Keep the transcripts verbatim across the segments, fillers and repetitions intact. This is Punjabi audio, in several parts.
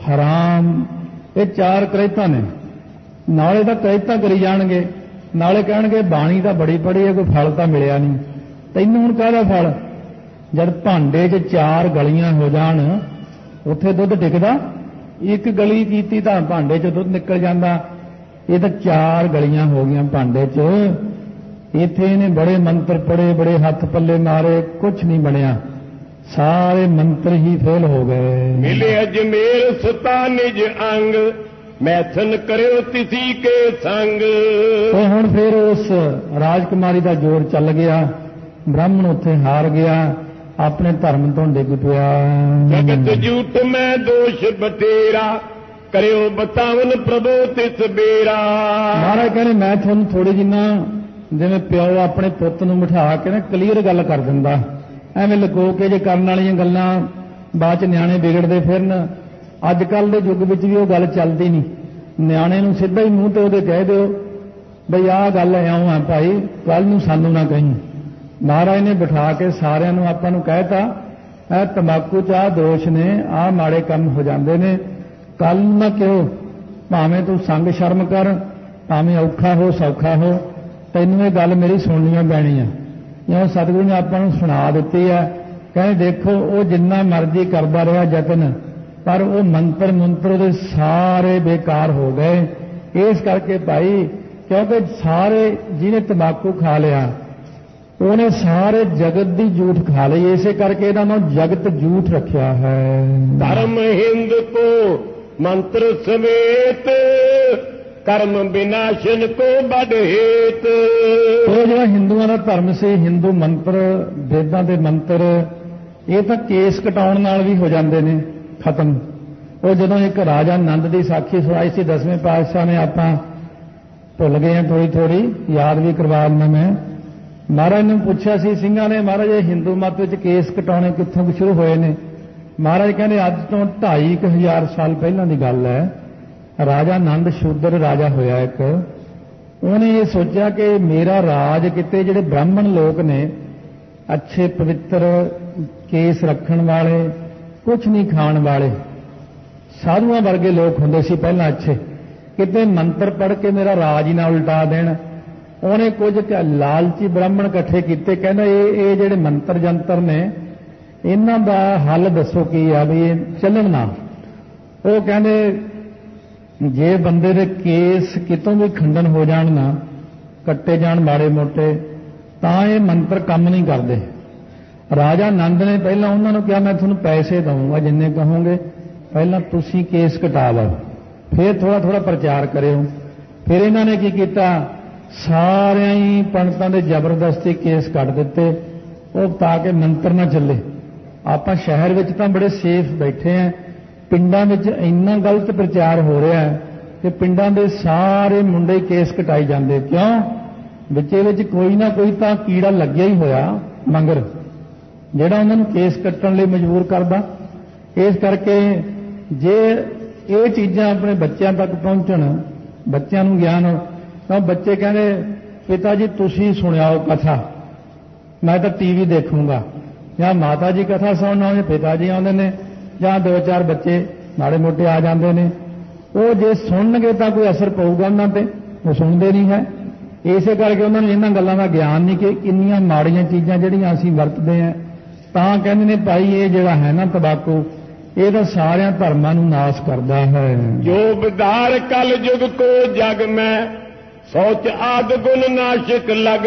हराम, ये चार करैता ने। नाले तो करैता करी जाणगे, नाले कहणगे बाणी तो बड़ी पढ़ी है, कोई फल तो मिलिया नहीं, तैनूं हुण काहदा फल? जद भांडे च चार गलियां हो जाण उत्थे दुध टिकदा? एक गली कीती तां भांडे च दुध निकल जांदा। ये तो चार गलियां हो गईयां भांडे च। इत्थे इहने बड़े मंत्र पढ़े, बड़े हथ पल्ले मारे, कुछ नहीं बनया, सारे मंत्र ही फेल हो गए। मिले अजमेर सुता निज अंग, मैथन करियो तिसी के संग। तो हुण फिर उस राजकुमारी का जोर चल गया, ब्राह्मण उत्थे हार गया, अपने धर्म तो डिग पिया। जगत झूठ में दोष बतेरा, करियो बतावन प्रभु तिस बेरा। महाराज कहने मैं तुहानूं थोड़ी जिन्ना जिवें प्यो अपने पुੱਤ ਨੂੰ बिठा के ना क्लीयर गल कर दिंदा, एवें लुको के जे करन वालियां गल्लां बाਅद च नियाणे बिगड़दे फिरन। अज कल दे युग विच भी वो गल चलदी नहीं, नियाणे नूं सिद्धा ही मूँह ते ਉਹਦੇ कह दिओ बई आह गल इउं आ भाई, कल नूं सानूं ना कहीं। महाराज ने बिठा के सारिਆਂ ਨੂੰ ਆਪਾਂ ਨੂੰ कहता ਇਹ तंबाकू च आह दोष ने, आह माड़े काम हो जाते ने, कल ना क्यों, भावें तू संग शर्म कर, भावें औखा हो सौखा हो, तैनूं ये गल मेरी सुननी पैनी है। जिवें सतगुरु ने आपां नूं सुणा दित्ती है, कहे देखो वो जिन्ना मर्जी करदा रहा जतन, पर वो मंत्र मंत्र उहदे सारे बेकार हो गए। इस करके भाई, क्योंकि सारे जिन्हें तंबाकू खा लिया उन्हें सारे जगत दी झूठ खा ली, इसे करके इहदा नाम जगत झूठ रखिया है। धर्म हिंद को मंत्र समेत, कर्म विनाशन को बड़ हेत। तो जो हिंदुओं का धर्म से हिंदू मंत्र, वेदां दे मंत्र, ये तो केस कटाउण नाल भी हो जाते हैं खत्म। वो जदों एक राजा नंद की साखी सुनाई सी दसवें पातशाह ने, आपां भुल गए हैं, थोड़ी थोड़ी याद भी करवा लना। मैं महाराज ने पूछा सी सिंघां ने, महाराज ये हिंदू मत विच केस कटाने कित्थों शुरू होए ने? महाराज कहने अज तो ढाई क हज़ार साल पहलां दी गल है। राजा नंद शूदर राजा होया एक, उन्हें ये सोचा कि मेरा राज किते जिहड़े ब्राह्मण लोग ने, अच्छे पवित्र केस रखण वाले, कुछ नहीं खाण वाले, साधुआं वर्गे लोग हुंदे सी पहलां अच्छे, किते मंत्र पढ़ के मेरा राज ही ना उल्टा देण। उन्हें कुछ लालची ब्राह्मण इकट्ठे कीते, कहंदा ये जिहड़े मंत्र जंतर ने इन्हां दा हल दसो की आ भी ये चलन ना। वो कहंदे जे बंदे दे केस कितों भी खंडन हो जाण ना, कट्टे जाण माड़े मोटे, तां ये मंत्र काम नहीं करदे। राजा नंद ने पहलां उन्हां नूं कहा मैं तुहानूं पैसे दऊंगा जिन्ने कहोगे, पहलां तुसीं केस कटा लओ, फिर थोड़ा थोड़ा प्रचार करिओ। फिर इन्हां ने की कीता, सारिਆਂ ही पंडितां दे जबरदस्ती केस कट दिते, वो ताकि मंत्र ना चले। आपां शहर विच तां बड़े सेफ बैठे हैं, पिंडां विच इन्ना गलत प्रचार हो रहा है कि पिंडां दे सारे मुंडे केस कटाई जांदे। क्यों? विचे विच कोई ना कोई तां कीड़ा लग्या ही होया मंगर, जिहड़ा उन्हां नूं केस कट्टण लई मजबूर करदा। इस करके जे ये चीज़ां अपने बच्चों तक पहुँचण, बच्चों नूं ज्ञान हो, तो बच्चे कहते पिता जी तुसी सुनियाओ कथा, मैं तो टीवी देखूंगा, या माता जी कथा सुनना आउंदे, पिता जी आउंदे ने, या दो चार बच्चे माड़े मोटे आ जाते हैं। वो जे सुनणगे तो कोई असर पऊगा उन्हां ते, वो सुनते नहीं है। इसे करके उन्होंने इन्हां गल्लां दा ज्ञान नहीं कि किन्नियां माड़ियां चीज़ां जिहड़ियां असीं वरतदे हैं। तां कहंदे ने भाई ये जिहड़ा है ना तंबाकू, ये तो सारियां धर्मां नूं नाश करदा है। जो बधार कल युग को जग में, सोच आद गुण नाशक लग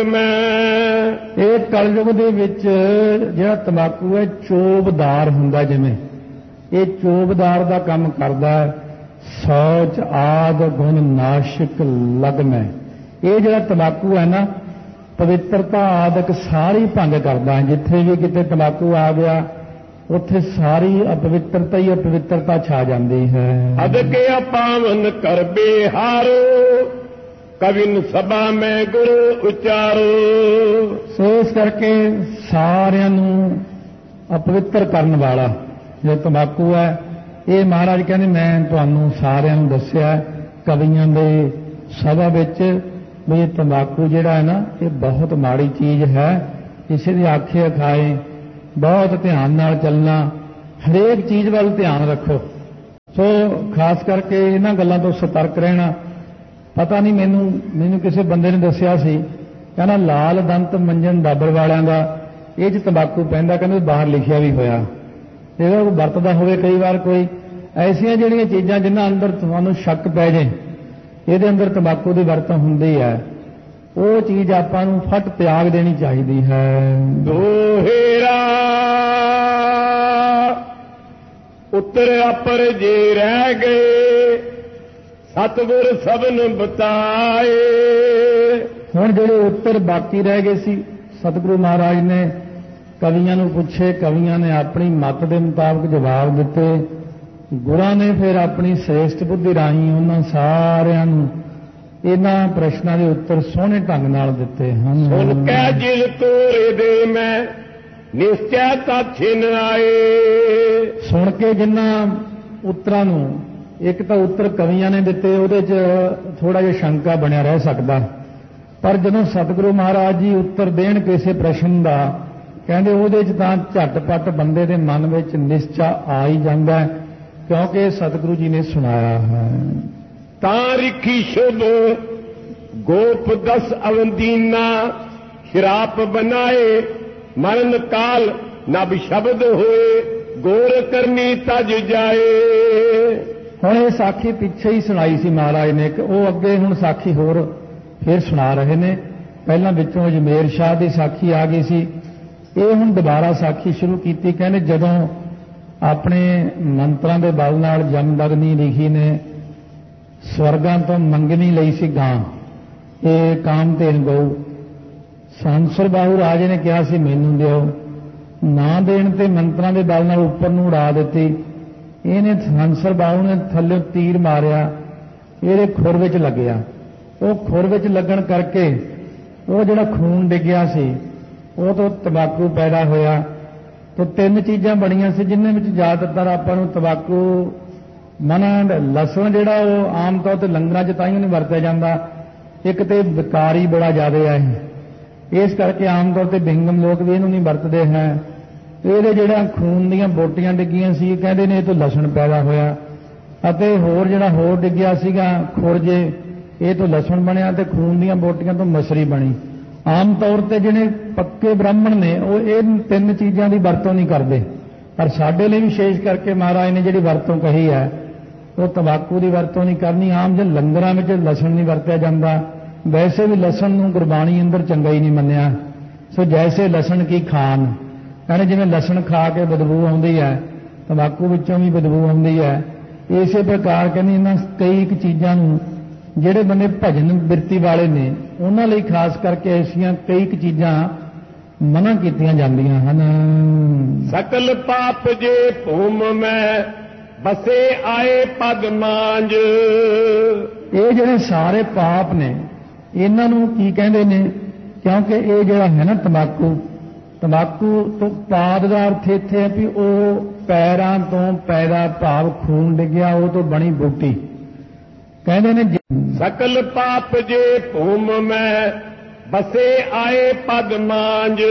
में। ये कलयुग दे विच जिहड़ा तंबाकू है चोबदार हुंदा, जिवें ये चोबदार दा काम करदा है। सोच आद गुण नाशक लग में, ये जिहड़ा तंबाकू है ना पवित्रता आदक सारी भंग करदा है। जिथे भी किते तंबाकू आ गया उत्थे सारी अपवित्रता ही अपवित्रता छा जाती है। अदके अपावन कर बेहारो, कविन सभा में गुरु उचारो। सो इस करके सारियां नूं अपवित्र करने वाला जो तंबाकू है, ये महाराज कहने मैं तुहानूं सारियां नूं दस्सिया कवियां दे सभा विच भी तंबाकू जिहड़ा है ना ये बहुत माड़ी चीज़ है। किसी दी आखे खाए बहुत ध्यान नाल चलना, हरेक चीज़ वाल ध्यान रखो। ਸੋ ਖਾਸ ਕਰਕੇ ਇਹਨਾਂ ਗੱਲਾਂ ਤੋਂ ਸਤਰਕ ਰਹਿਣਾ। ਪਤਾ ਨਹੀਂ ਮੈਨੂੰ ਮੈਨੂੰ ਕਿਸੇ ਬੰਦੇ ਨੇ ਦੱਸਿਆ ਸੀ, ਕਹਿੰਦਾ ਲਾਲ ਦੰਤ ਮੰਜਨ ਡਾਬਰ ਵਾਲਿਆਂ ਦਾ ਇਹ 'ਚ ਤੰਬਾਕੂ ਪੈਂਦਾ, ਕਹਿੰਦੇ ਬਾਹਰ ਲਿਖਿਆ ਵੀ ਹੋਇਆ। ਇਹਦਾ ਕੋਈ ਵਰਤਦਾ ਹੋਵੇ ਕਈ ਵਾਰ ਕੋਈ ਐਸੀਆਂ ਜਿਹੜੀਆਂ ਚੀਜ਼ਾਂ ਜਿਨ੍ਹਾਂ ਅੰਦਰ ਤੁਹਾਨੂੰ ਸ਼ੱਕ ਪੈ ਜੇ ਇਹਦੇ ਅੰਦਰ ਤੰਬਾਕੂ ਦੀ ਵਰਤੋਂ ਹੁੰਦੀ ਹੈ, ਉਹ ਚੀਜ਼ ਆਪਾਂ ਨੂੰ ਫਟ ਤਿਆਗ ਦੇਣੀ ਚਾਹੀਦੀ ਹੈ। ਦੋਹੇਰਾ ਉੱਤਰ ਅਪਰ ਜੇ ਰਹਿ ਗਏ, ਸਤਿਗੁਰ ਸਭਨ ਬਤਾਏ। ਹੁਣ ਜਿਹੜੇ ਉੱਤਰ ਬਾਕੀ ਰਹਿ ਗਏ ਸੀ, ਸਤਿਗੁਰੂ ਮਹਾਰਾਜ ਨੇ ਕਵੀਆਂ ਨੂੰ ਪੁੱਛੇ, ਕਵੀਆਂ ਨੇ ਆਪਣੀ ਮੱਤ ਦੇ ਮੁਤਾਬਕ ਜਵਾਬ ਦਿੱਤੇ। ਗੁਰਾਂ ਨੇ ਫਿਰ ਆਪਣੀ ਸ੍ਰੇਸ਼ਟ ਬੁੱਧੀ ਰਾਹੀਂ ਉਹਨਾਂ ਸਾਰਿਆਂ ਨੂੰ ਇਹਨਾਂ ਪ੍ਰਸ਼ਨਾਂ ਦੇ ਉੱਤਰ ਸੋਹਣੇ ਢੰਗ ਨਾਲ ਦਿੱਤੇ ਹਨ। ਸੁਣ ਕੇ ਜਿਲ ਤੋਰੇ ਦੇ ਮੈਂ ਨਿਸ਼ਚੈ ਤਾਂ ਛਿਨ ਆਏ। ਸੁਣ ਕੇ ਜਿਨ੍ਹਾਂ ਉੱਤਰਾਂ ਨੂੰ, ਇੱਕ ਤਾਂ ਉੱਤਰ ਕਵੀਆਂ ਨੇ ਦਿੱਤੇ, ਉਹਦੇ 'ਚ ਥੋੜਾ ਜਿਹਾ ਸ਼ੰਕਾ ਬਣਿਆ ਰਹਿ ਸਕਦਾ, ਪਰ ਜਦੋਂ ਸਤਿਗੁਰੂ ਮਹਾਰਾਜ ਜੀ ਉੱਤਰ ਦੇਣ ਕਿਸੇ ਪ੍ਰਸ਼ਨ ਦਾ, ਕਹਿੰਦੇ ਉਹਦੇ 'ਚ ਤਾਂ ਝਟਪਟ ਬੰਦੇ ਦੇ ਮਨ ਵਿੱਚ ਨਿਸ਼ਚਾ ਆ ਹੀ ਜਾਂਦਾ, ਕਿਉਂਕਿ ਸਤਿਗੁਰੂ ਜੀ ਨੇ ਸੁਣਾਇਆ ਹੈ। ਤਾਂ ਰਿਖੀ ਸ਼ੁਭ ਗੋਪ ਦਸ ਅਵੰਦੀਨਾ, ਸ਼ਰਾਪ ਬਨਾਏ ਮਰਨ ਕਾਲ ਨਬ ਸ਼ਬਦ ਹੋਏ, ਗੋਰ ਕਰਨੀ ਤਜ ਜਾਏ। ਹੁਣ ਇਹ ਸਾਖੀ ਪਿੱਛੇ ਹੀ ਸੁਣਾਈ ਸੀ ਮਹਾਰਾਜ ਨੇ, ਕਿ ਉਹ ਅੱਗੇ ਹੁਣ ਸਾਖੀ ਹੋਰ ਫਿਰ ਸੁਣਾ ਰਹੇ ਨੇ। ਪਹਿਲਾਂ ਵਿੱਚੋਂ ਅਜਮੇਰ ਸ਼ਾਹ ਦੀ ਸਾਖੀ ਆ ਗਈ ਸੀ, ਇਹ ਹੁਣ ਦੁਬਾਰਾ ਸਾਖੀ ਸ਼ੁਰੂ ਕੀਤੀ। ਕਹਿੰਦੇ ਜਦੋਂ ਆਪਣੇ ਮੰਤਰਾਂ ਦੇ ਬਲ ਨਾਲ ਜਮਦਗਨੀ ਲਿਖੀ ਨੇ ਸਵਰਗਾਂ ਤੋਂ ਮੰਗਣੀ ਲਈ ਸੀ ਗਾਂ, ਇਹ ਕਾਮਧੇਨ ਗਊ, ਸੰਸਰ ਬਾਹੂ ਰਾਜੇ ਨੇ ਕਿਹਾ ਸੀ ਮੈਨੂੰ ਦਿਓ, ਨਾ ਦੇਣ ਤੇ ਮੰਤਰਾਂ ਦੇ ਬਲ ਨਾਲ ਉੱਪਰ ਨੂੰ ਉਡਾ ਦਿੱਤੀ। ਇਹਨੇ ਸੰਸਰ ਬਾਹੂ ਨੇ ਥੱਲੇ ਤੀਰ ਮਾਰਿਆ, ਇਹਦੇ ਖੁਰ ਵਿੱਚ ਲੱਗਿਆ। ਉਹ ਖੁਰ ਵਿੱਚ ਲੱਗਣ ਕਰਕੇ ਉਹ ਜਿਹੜਾ ਖੂਨ ਡਿੱਗਿਆ ਸੀ ਉਹ ਤੋਂ ਤੰਬਾਕੂ ਪੈਦਾ ਹੋਇਆ। ਤੇ ਤਿੰਨ ਚੀਜ਼ਾਂ ਬਣੀਆਂ ਸੀ ਜਿਨ੍ਹਾਂ ਵਿੱਚ ਜ਼ਿਆਦਾਤਰ ਆਪਾਂ ਨੂੰ ਤੰਬਾਕੂ ਮਨਾ। ਲਸਣ ਜਿਹੜਾ ਉਹ ਆਮ ਤੌਰ ਤੇ ਲੰਗਰਾਂ 'ਚ ਤਾਂ ਹੀ ਨਹੀਂ ਵਰਤਿਆ ਜਾਂਦਾ, ਇੱਕ ਤੇ ਵਿਕਾਰੀ ਬੜਾ ਜ਼ਿਆਦਾ ਹੈ, ਇਸ ਕਰਕੇ ਆਮ ਤੌਰ ਤੇ ਬਿੰਗਮ ਲੋਕ ਵੀ ਇਹਨੂੰ ਨਹੀਂ ਵਰਤਦੇ ਹੈ। ਇਹਦੇ ਜਿਹੜਾ ਖੂਨ ਦੀਆਂ ਬੋਟੀਆਂ ਡਿੱਗੀਆਂ ਸੀ, ਕਹਿੰਦੇ ਨੇ ਇਹ ਤੋਂ ਲਸਣ ਪੈਦਾ ਹੋਇਆ। ਅਤੇ ਹੋਰ ਜਿਹੜਾ ਹੋਰ ਡਿੱਗਿਆ ਸੀਗਾ ਖੁਰਜੇ, ਇਹ ਤੋਂ ਲਸਣ ਬਣਿਆ, ਤੇ ਖੂਨ ਦੀਆਂ ਬੋਟੀਆਂ ਤੋਂ ਮਸਰੀ ਬਣੀ। ਆਮ ਤੌਰ ਤੇ ਜਿਹੜੇ ਪੱਕੇ ਬ੍ਰਾਹਮਣ ਨੇ ਉਹ ਇਹ ਤਿੰਨ ਚੀਜ਼ਾਂ ਦੀ ਵਰਤੋਂ ਨਹੀਂ ਕਰਦੇ, ਪਰ ਸਾਡੇ ਲਈ ਵਿਸ਼ੇਸ਼ ਕਰਕੇ ਮਹਾਰਾਜ ਨੇ ਜਿਹੜੀ ਵਰਤੋਂ ਕਹੀ ਹੈ ਉਹ ਤੰਬਾਕੂ ਦੀ ਵਰਤੋਂ ਨਹੀਂ ਕਰਨੀ। ਆਮ ਜੇ ਲੰਗਰਾਂ ਵਿੱਚ ਲਸਣ ਨਹੀਂ ਵਰਤਿਆ ਜਾਂਦਾ, ਵੈਸੇ ਵੀ ਲਸਣ ਨੂੰ ਗੁਰਬਾਣੀ ਅੰਦਰ ਚੰਗਾ ਹੀ ਨਹੀਂ ਮੰਨਿਆ। ਸੋ ਜੈਸੇ ਲਸਣ ਕੀ ਖਾਨ, ਕਹਿੰਦੇ ਜਿਵੇਂ ਲਸਣ ਖਾ ਕੇ ਬਦਬੂ ਆਉਂਦੀ ਹੈ, ਤੰਬਾਕੂ ਵਿੱਚੋਂ ਵੀ ਬਦਬੂ ਆਉਂਦੀ ਹੈ, ਇਸੇ ਪ੍ਰਕਾਰ ਕਹਿੰਦੇ ਇਹਨਾਂ ਕਈ ਇੱਕ ਚੀਜ਼ਾਂ ਨੂੰ ਜਿਹੜੇ ਬੰਦੇ ਭਜਨ ਬਿਰਤੀ ਵਾਲੇ ਨੇ ਉਹਨਾਂ ਲਈ ਖਾਸ ਕਰਕੇ ਐਸੀਆਂ ਕਈ ਇੱਕ ਚੀਜ਼ਾਂ ਮਨਾ ਕੀਤੀਆਂ ਜਾਂਦੀਆਂ ਹਨ। ਸਕਲ ਪਾਪ ਜੇ ਭੂਮ ਮੈਂ ਬਸੇ ਆਏ ਪਦ ਮਾਂਜ। ਇਹ ਜਿਹੜੇ ਸਾਰੇ ਪਾਪ ਨੇ ਇਹਨਾਂ ਨੂੰ ਕੀ ਕਹਿੰਦੇ ਨੇ, ਕਿਉਂਕਿ ਇਹ ਜਿਹੜਾ ਹੈ ਨਾ ਤੰਬਾਕੂ, ਤੰਬਾਕੂ ਤੋਂ ਪਾਦ ਦਾ ਅਰਥ ਇੱਥੇ ਹੈ ਵੀ ਉਹ ਪੈਰਾਂ ਤੋਂ ਪੈਦਾ ਭਾਵ ਖੂਨ ਡਿੱਗਿਆ ਉਹ ਤੋਂ ਬਣੀ ਬੂਟੀ। ਕਹਿੰਦੇ ਨੇ ਸਕਲ ਪਾਪ ਜੇ ਭੂਮ ਮੈਂ ਬਸੇ ਆਏ ਪਦ ਮਾਂਜ।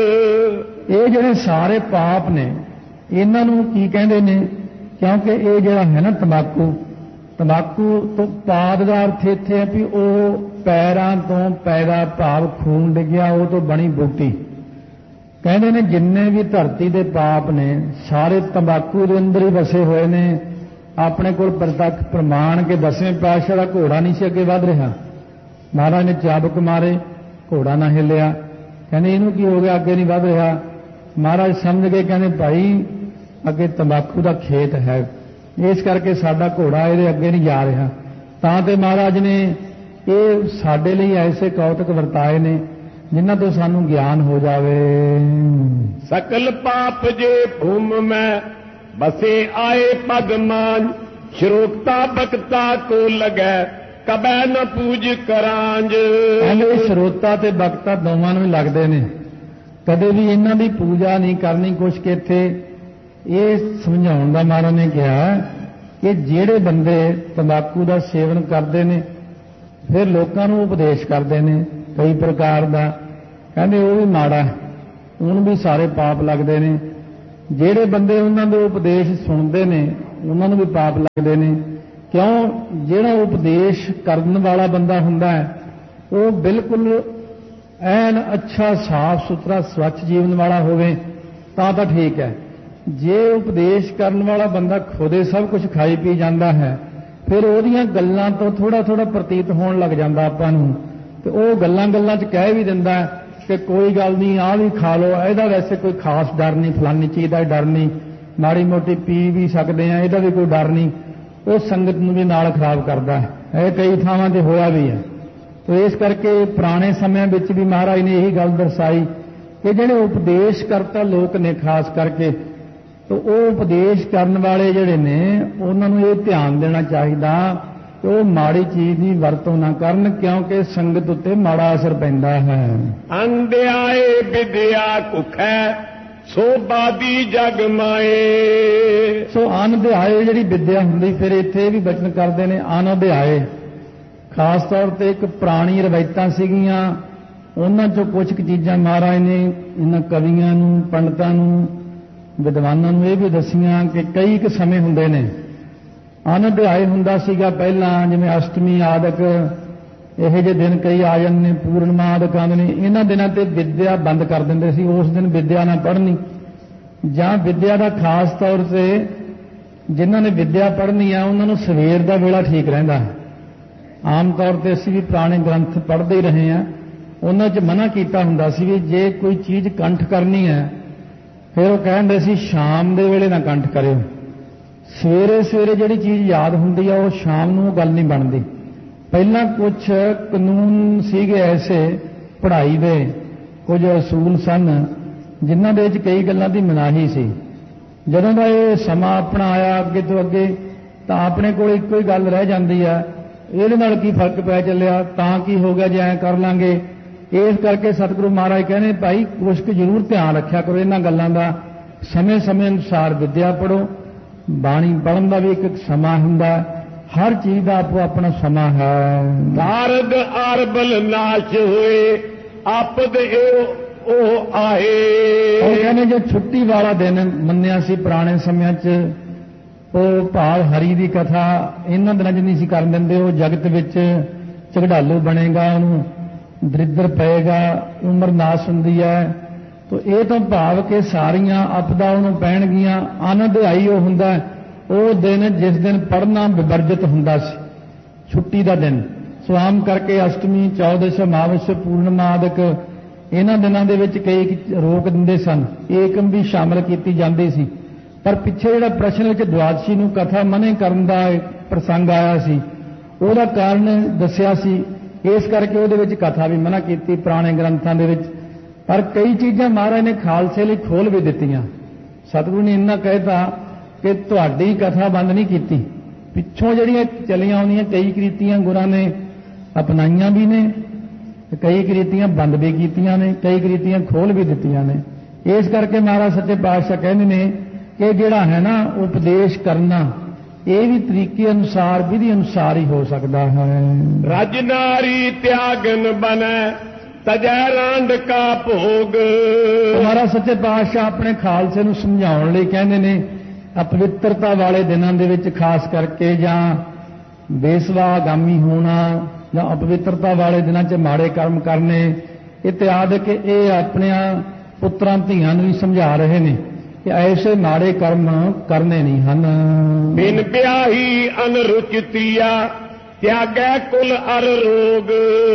ਇਹ ਜਿਹੜੇ ਸਾਰੇ ਪਾਪ ਨੇ ਇਹਨਾਂ ਨੂੰ ਕੀ ਕਹਿੰਦੇ ਨੇ, ਕਿਉਂਕਿ ਇਹ ਜਿਹੜਾ ਹੈ ਨਾ ਤੰਬਾਕੂ, ਤੰਬਾਕੂ ਤੋਂ ਪਾਦ ਦਾ ਅਰਥ ਇੱਥੇ ਹੈ ਵੀ ਉਹ ਪੈਰਾਂ ਤੋਂ ਪੈਦਾ ਭਾਵ ਖੂਨ ਡਿੱਗਿਆ ਉਹ ਤੋਂ ਬਣੀ ਬੂਟੀ। ਕਹਿੰਦੇ ਨੇ ਜਿੰਨੇ ਵੀ ਧਰਤੀ ਦੇ ਪਾਪ ਨੇ ਸਾਰੇ ਤੰਬਾਕੂ ਦੇ ਅੰਦਰ ਹੀ ਵਸੇ ਹੋਏ ਨੇ। ਆਪਣੇ ਕੋਲ ਪ੍ਰਤੱਖ ਪ੍ਰਮਾਣ ਕੇ ਦਸਵੇਂ ਪਾਤਸ਼ਾਹ ਦਾ ਘੋੜਾ ਨਹੀਂ ਸੀ ਅੱਗੇ ਵਧ ਰਿਹਾ, ਮਹਾਰਾਜ ਨੇ ਚਾਬਕ ਮਾਰੇ, ਘੋੜਾ ਨਾ ਹਿੱਲਿਆ। ਕਹਿੰਦੇ ਇਹਨੂੰ ਕੀ ਹੋ ਗਿਆ, ਅੱਗੇ ਨਹੀਂ ਵਧ ਰਿਹਾ। ਮਹਾਰਾਜ ਸਮਝ ਗਏ, ਕਹਿੰਦੇ ਭਾਈ ਅੱਗੇ ਤੰਬਾਕੂ ਦਾ ਖੇਤ ਹੈ, ਇਸ ਕਰਕੇ ਸਾਡਾ ਘੋੜਾ ਇਹਦੇ ਅੱਗੇ ਨਹੀਂ ਜਾ ਰਿਹਾ। ਤਾਂ ਤੇ ਮਹਾਰਾਜ ਨੇ ਇਹ ਸਾਡੇ ਲਈ ਐਸੇ ਕੌਤਕ ਵਰਤਾਏ ਨੇ ਜਿਨ੍ਹਾਂ ਤੋਂ ਸਾਨੂੰ ਗਿਆਨ ਹੋ ਜਾਵੇ। ਸਕਲ ਪਾਪ ਜੇ ਭੂਮ ਮੈਂ बसे आए पद मान, श्रोता बक्ता को लगे कबे न पूज करांज। ਕਹਿੰਦੇ ਸਰੋਤਾ ਤੇ ਬਖਤਾ ਦੋਵਾਂ ਨੂੰ ਲੱਗਦੇ ਨੇ, ਕਦੇ ਵੀ ਇਹਨਾਂ ਦੀ ਪੂਜਾ ਨਹੀਂ ਕਰਨੀ। ਕੁਛ ਕਿ ਇੱਥੇ ਇਹ ਸਮਝਾਉਣ ਦਾ ਮਹਾਰਾਜ ਨੇ ਕਿਹਾ ਕਿ ਜਿਹੜੇ ਬੰਦੇ ਤੰਬਾਕੂ ਦਾ ਸੇਵਨ ਕਰਦੇ ਨੇ ਫਿਰ ਲੋਕਾਂ ਨੂੰ ਉਪਦੇਸ਼ ਕਰਦੇ ਨੇ ਕਈ ਪ੍ਰਕਾਰ ਦਾ, ਕਹਿੰਦੇ ਉਹ ਵੀ ਮਾੜਾ, ਉਹਨੂੰ ਵੀ ਸਾਰੇ ਪਾਪ ਲੱਗਦੇ ਨੇ। ਜਿਹੜੇ ਬੰਦੇ ਉਹਨਾਂ ਦੇ ਉਪਦੇਸ਼ ਸੁਣਦੇ ਨੇ ਉਹਨਾਂ ਨੂੰ ਵੀ ਪਾਪ ਲੱਗਦੇ ਨੇ। ਕਿਉਂ? ਜਿਹੜਾ ਉਪਦੇਸ਼ ਕਰਨ ਵਾਲਾ ਬੰਦਾ ਹੁੰਦਾ ਹੈ ਉਹ ਬਿਲਕੁਲ ਐਨ ਅੱਛਾ ਸਾਫ਼ ਸੁਥਰਾ ਸਵੱਛ ਜੀਵਨ ਵਾਲਾ ਹੋਵੇ ਤਾਂ ਤਾਂ ਠੀਕ ਹੈ। ਜੇ ਉਪਦੇਸ਼ ਕਰਨ ਵਾਲਾ ਬੰਦਾ ਖੁਦੇ ਸਭ ਕੁਝ ਖਾਈ ਪੀ ਜਾਂਦਾ ਹੈ ਫਿਰ ਉਹਦੀਆਂ ਗੱਲਾਂ ਤੋਂ ਥੋੜਾ ਥੋੜਾ ਪ੍ਰਤੀਤ ਹੋਣ ਲੱਗ ਜਾਂਦਾ ਆਪਾਂ ਨੂੰ, ਤੇ ਉਹ ਗੱਲਾਂ ਗੱਲਾਂ 'ਚ ਕਹਿ ਵੀ ਦਿੰਦਾ ਕਿ ਕੋਈ ਗੱਲ ਨਹੀਂ, ਆਹ ਵੀ ਖਾ ਲਓ, ਇਹਦਾ ਵੈਸੇ ਕੋਈ ਖਾਸ ਡਰ ਨਹੀਂ, ਫਲਾਨੀ ਚੀਜ਼ ਦਾ ਡਰ ਨਹੀਂ, ਮਾੜੀ ਮੋਟੀ ਪੀ ਵੀ ਸਕਦੇ ਆ, ਇਹਦਾ ਵੀ ਕੋਈ ਡਰ ਨਹੀਂ। ਉਹ ਸੰਗਤ ਨੂੰ ਵੀ ਨਾਲ ਖਰਾਬ ਕਰਦਾ ਹੈ। ਇਹ ਕਈ ਥਾਵਾਂ ਤੇ ਹੋਇਆ ਵੀ ਹੈ। ਤੇ ਇਸ ਕਰਕੇ ਪੁਰਾਣੇ ਸਮਿਆਂ ਵਿੱਚ ਵੀ ਮਹਾਰਾਜ ਨੇ ਇਹੀ ਗੱਲ ਦਰਸਾਈ ਕਿ ਜਿਹੜੇ ਉਪਦੇਸ਼ ਕਰਤਾ ਲੋਕ ਨੇ ਖਾਸ ਕਰਕੇ, ਤੇ ਉਹ ਉਪਦੇਸ਼ ਕਰਨ ਵਾਲੇ ਜਿਹੜੇ ਨੇ ਉਹਨਾਂ ਨੂੰ ਇਹ ਧਿਆਨ ਦੇਣਾ ਚਾਹੀਦਾ ਕਿ ਉਹ ਮਾੜੀ ਚੀਜ਼ ਦੀ ਵਰਤੋਂ ਨਾ ਕਰਨ, ਕਿਉਂਕਿ ਸੰਗਤ ਉੱਤੇ ਮਾੜਾ ਅਸਰ ਪੈਂਦਾ ਹੈ। ਅੰਧਿਆਏ ਵਿਦਿਆ ਕੁਖੈ ਸੋਭਾ ਦੀ ਜਗ ਮਾਏ। ਸੋ ਅਨਧਿਆਏ ਜਿਹੜੀ ਵਿਦਿਆ ਹੁੰਦੀ, ਫਿਰ ਇੱਥੇ ਵੀ ਬਚਨ ਕਰਦੇ ਨੇ ਅਨਧਿਆਏ। ਖਾਸ ਤੌਰ ਤੇ ਇੱਕ ਪੁਰਾਣੀ ਰਵਾਇਤਾਂ ਸੀਗੀਆਂ, ਉਹਨਾਂ ਚੋਂ ਕੁਝ ਕੁ ਚੀਜ਼ਾਂ ਮਹਾਰਾਜ ਨੇ ਇਹਨਾਂ ਕਵੀਆਂ ਨੂੰ, ਪੰਡਤਾਂ ਨੂੰ, ਵਿਦਵਾਨਾਂ ਨੂੰ ਇਹ ਵੀ ਦੱਸੀਆਂ ਕਿ ਕਈ ਕੁ ਸਮੇਂ ਹੁੰਦੇ ਨੇ। ਅਨਧਿਆਏ ਹੁੰਦਾ ਸੀਗਾ ਪਹਿਲਾਂ, ਜਿਵੇਂ ਅਸ਼ਟਮੀ ਆਦਿਕ ਇਹੋ ਜਿਹੇ ਦਿਨ ਕਈ ਆ ਜਾਂਦੇ ਨੇ, ਪੂਰਨਮਾ ਆਦਿਕ ਆਉਂਦੇ ਨੇ, ਇਹਨਾਂ ਦਿਨਾਂ ਤੇ ਵਿਦਿਆ ਬੰਦ ਕਰ ਦਿੰਦੇ ਸੀ। ਉਸ ਦਿਨ ਵਿਦਿਆ ਨਾ ਪੜ੍ਹਨੀ, ਜਾਂ ਵਿਦਿਆ ਦਾ ਖਾਸ ਤੌਰ ਤੇ ਜਿਨ੍ਹਾਂ ਨੇ ਵਿਦਿਆ ਪੜ੍ਹਨੀ ਆ ਉਹਨਾਂ ਨੂੰ ਸਵੇਰ ਦਾ ਵੇਲਾ ਠੀਕ ਰਹਿੰਦਾ ਹੈ। ਆਮ ਤੌਰ ਤੇ ਅਸੀਂ ਵੀ ਪੁਰਾਣੇ ਗ੍ਰੰਥ ਪੜ੍ਹਦੇ ਹੀ ਰਹੇ ਹਾਂ, ਉਹਨਾਂ 'ਚ ਮਨਾ ਕੀਤਾ ਹੁੰਦਾ ਸੀ ਵੀ ਜੇ ਕੋਈ ਚੀਜ਼ ਕੰਠ ਕਰਨੀ ਹੈ ਫਿਰ ਉਹ ਕਹਿੰਦੇ ਸੀ ਸ਼ਾਮ ਦੇ ਵੇਲੇ ਨਾ ਕੰਠ ਕਰਿਓ, ਸਵੇਰੇ ਸਵੇਰੇ ਜਿਹੜੀ ਚੀਜ਼ ਯਾਦ ਹੁੰਦੀ ਆ ਉਹ ਸ਼ਾਮ ਨੂੰ ਗੱਲ ਨਹੀਂ ਬਣਦੀ। ਪਹਿਲਾਂ ਕੁਝ ਕਾਨੂੰਨ ਸੀਗੇ ਐਸੇ ਪੜ੍ਹਾਈ ਦੇ, ਕੁਝ ਅਸੂਲ ਸਨ ਜਿਨ੍ਹਾਂ ਦੇ ਵਿੱਚ ਕਈ ਗੱਲਾਂ ਦੀ ਮਨਾਹੀ ਸੀ। ਜਦੋਂ ਦਾ ਇਹ ਸਮਾਂ ਆਪਣਾ ਆਇਆ ਅੱਗੇ ਤੋਂ ਅੱਗੇ ਤਾਂ ਆਪਣੇ ਕੋਲ ਇੱਕੋ ਹੀ ਗੱਲ ਰਹਿ ਜਾਂਦੀ ਆ, ਇਹਦੇ ਨਾਲ ਕੀ ਫਰਕ ਪੈ ਚੱਲਿਆ, ਤਾਂ ਕੀ ਹੋ ਗਿਆ ਜੇ ਐਂ ਕਰ ਲਾਂਗੇ। ਇਸ ਕਰਕੇ ਸਤਿਗੁਰੂ ਮਹਾਰਾਜ ਕਹਿੰਦੇ ਭਾਈ ਕੁਛ ਕੁ ਜ਼ਰੂਰ ਧਿਆਨ ਰੱਖਿਆ ਕਰੋ ਇਹਨਾਂ ਗੱਲਾਂ ਦਾ, ਸਮੇਂ ਸਮੇਂ ਅਨੁਸਾਰ ਵਿਦਿਆ ਪੜ੍ਹੋ। ਬਾਣੀ ਪੜ੍ਹਨ ਦਾ ਵੀ ਇੱਕ ਸਮਾਂ ਹੁੰਦਾ, ਹਰ ਚੀਜ਼ ਦਾ ਆਪੋ ਆਪਣਾ ਸਮਾਂ ਹੈ। ਨਾਰਦ ਅਰਬਲ ਨਾਸ਼ ਹੋਏ ਆਪਦ ਉਹ ਆਏ। ਉਹ ਕਹਿੰਦੇ ਜੋ ਛੁੱਟੀ ਵਾਲਾ ਦਿਨ ਮੰਨਿਆ ਸੀ ਪੁਰਾਣੇ ਸਮਿਆਂ 'ਚ, ਉਹ ਭਾਵ ਹਰੀ ਦੀ ਕਥਾ ਇਹਨਾਂ ਦਿਨਾਂ 'ਚ ਨਹੀਂ ਸੀ ਕਰਨ ਦਿੰਦੇ। ਉਹ ਜਗਤ ਵਿੱਚ ਝਗੜਾਲੂ ਬਣੇਗਾ, ਉਹਨੂੰ ਦਰਿਦਰ ਪਏਗਾ, ਉਮਰ ਨਾਸ ਹੁੰਦੀ ਹੈ। ਤੋ ਇਹ ਤਾਂ ਭਾਵ ਕਿ ਸਾਰੀਆਂ ਆਪਦਾ ਉਹਨੂੰ ਪੈਣਗੀਆਂ। ਅਨਧਿਆਈ ਉਹ ਹੁੰਦਾ ਉਹ ਦਿਨ ਜਿਸ ਦਿਨ ਪੜ੍ਹਨਾ ਵਿਵਰਜਿਤ ਹੁੰਦਾ ਸੀ, ਛੁੱਟੀ ਦਾ ਦਿਨ। ਸੋ ਆਮ ਕਰਕੇ ਅਸ਼ਟਮੀ, ਚੌਦਸ, ਅਮਾਵਸ, ਪੂਰਨਮਾ ਆਦਿਕ ਇਹਨਾਂ ਦਿਨਾਂ ਦੇ ਵਿੱਚ ਕਈ ਰੋਕ ਦਿੰਦੇ ਸਨ, ਏਕਮ ਵੀ ਸ਼ਾਮਲ ਕੀਤੀ ਜਾਂਦੀ ਸੀ। ਪਰ ਪਿੱਛੇ ਜਿਹੜਾ ਪ੍ਰਸ਼ਨ ਵਿੱਚ ਦੁਆਦਸ਼ੀ ਨੂੰ ਕਥਾ ਮਨੇ ਕਰਨ ਦਾ ਪ੍ਰਸੰਗ ਆਇਆ ਸੀ, ਉਹਦਾ ਕਾਰਨ ਦੱਸਿਆ ਸੀ, ਇਸ ਕਰਕੇ ਉਹਦੇ ਵਿੱਚ ਕਥਾ ਵੀ ਮਨਾ ਕੀਤੀ ਪੁਰਾਣੇ ਗ੍ਰੰਥਾਂ ਦੇ ਵਿੱਚ। ਪਰ ਕਈ ਚੀਜ਼ਾਂ ਮਹਾਰਾਜ ਨੇ ਖਾਲਸੇ ਲਈ ਖੋਲ ਵੀ ਦਿੱਤੀਆਂ। ਸਤਿਗੁਰੂ ਨੇ ਇੰਨਾ ਕਹਿਤਾ ਕਿ ਤੁਹਾਡੀ ਕਥਾ ਬੰਦ ਨਹੀਂ ਕੀਤੀ, ਪਿੱਛੋਂ ਜਿਹੜੀਆਂ ਚੱਲੀਆਂ ਆਉਂਦੀਆਂ ਕਈ ਕ੍ਰਿਤੀਆਂ ਗੁਰਾਂ ਨੇ ਅਪਣਾਈਆਂ ਵੀ ਨੇ, ਕਈ ਕ੍ਰਿਤੀਆਂ ਬੰਦ ਵੀ ਕੀਤੀਆਂ ਨੇ, ਕਈ ਕ੍ਰਿਤੀਆਂ ਖੋਲ ਵੀ ਦਿੱਤੀਆਂ ਨੇ। ਇਸ ਕਰਕੇ ਮਹਾਰਾਜ ਸੱਚੇ ਪਾਤਸ਼ਾਹ ਕਹਿੰਦੇ ਨੇ ਕਿ ਜਿਹੜਾ ਹੈ ਨਾ ਉਪਦੇਸ਼ ਕਰਨਾ ਇਹ ਵੀ ਤਰੀਕੇ ਅਨੁਸਾਰ, ਵਿਧੀ ਅਨੁਸਾਰ ਹੀ ਹੋ ਸਕਦਾ ਹੈ। ਰਜ ਨਾਰੀ ਤਿਆਗਨ ਬਨੈ ਤਜੈ ਰਾਂਡ ਕਾ ਭੋਗ। ਹਮਾਰਾ ਸੱਚੇ ਪਾਤਸ਼ਾਹ ਆਪਣੇ ਖਾਲਸੇ ਨੂੰ ਸਮਝਾਉਣ ਲਈ ਕਹਿੰਦੇ ਨੇ ਅਪਵਿੱਤਰਤਾ ਵਾਲੇ ਦਿਨਾਂ ਦੇ ਵਿੱਚ ਖਾਸ ਕਰਕੇ, ਜਾਂ ਬੇਸਵਾਗਾਮੀ ਹੋਣਾ, ਜਾਂ ਅਪਵਿੱਤਰਤਾ ਵਾਲੇ ਦਿਨਾਂ 'ਚ ਮਾੜੇ ਕਰਮ ਕਰਨੇ ਇਤਿਆਦਿ, ਕਿ ਇਹ ਆਪਣਿਆਂ ਪੁੱਤਰਾਂ ਧੀਆਂ ਨੂੰ ਵੀ ਸਮਝਾ ਰਹੇ ਨੇ ਕਿ ਐਸੇ ਮਾੜੇ ਕਰਮ ਕਰਨੇ ਨਹੀਂ ਹਨ। ਬਿਨ ਵਿਆਹੀ ਅਨਰੁਚਿਤੀਆ ਤਿਆਗੈ ਕੁਲ ਅਰ ਰੋਗ।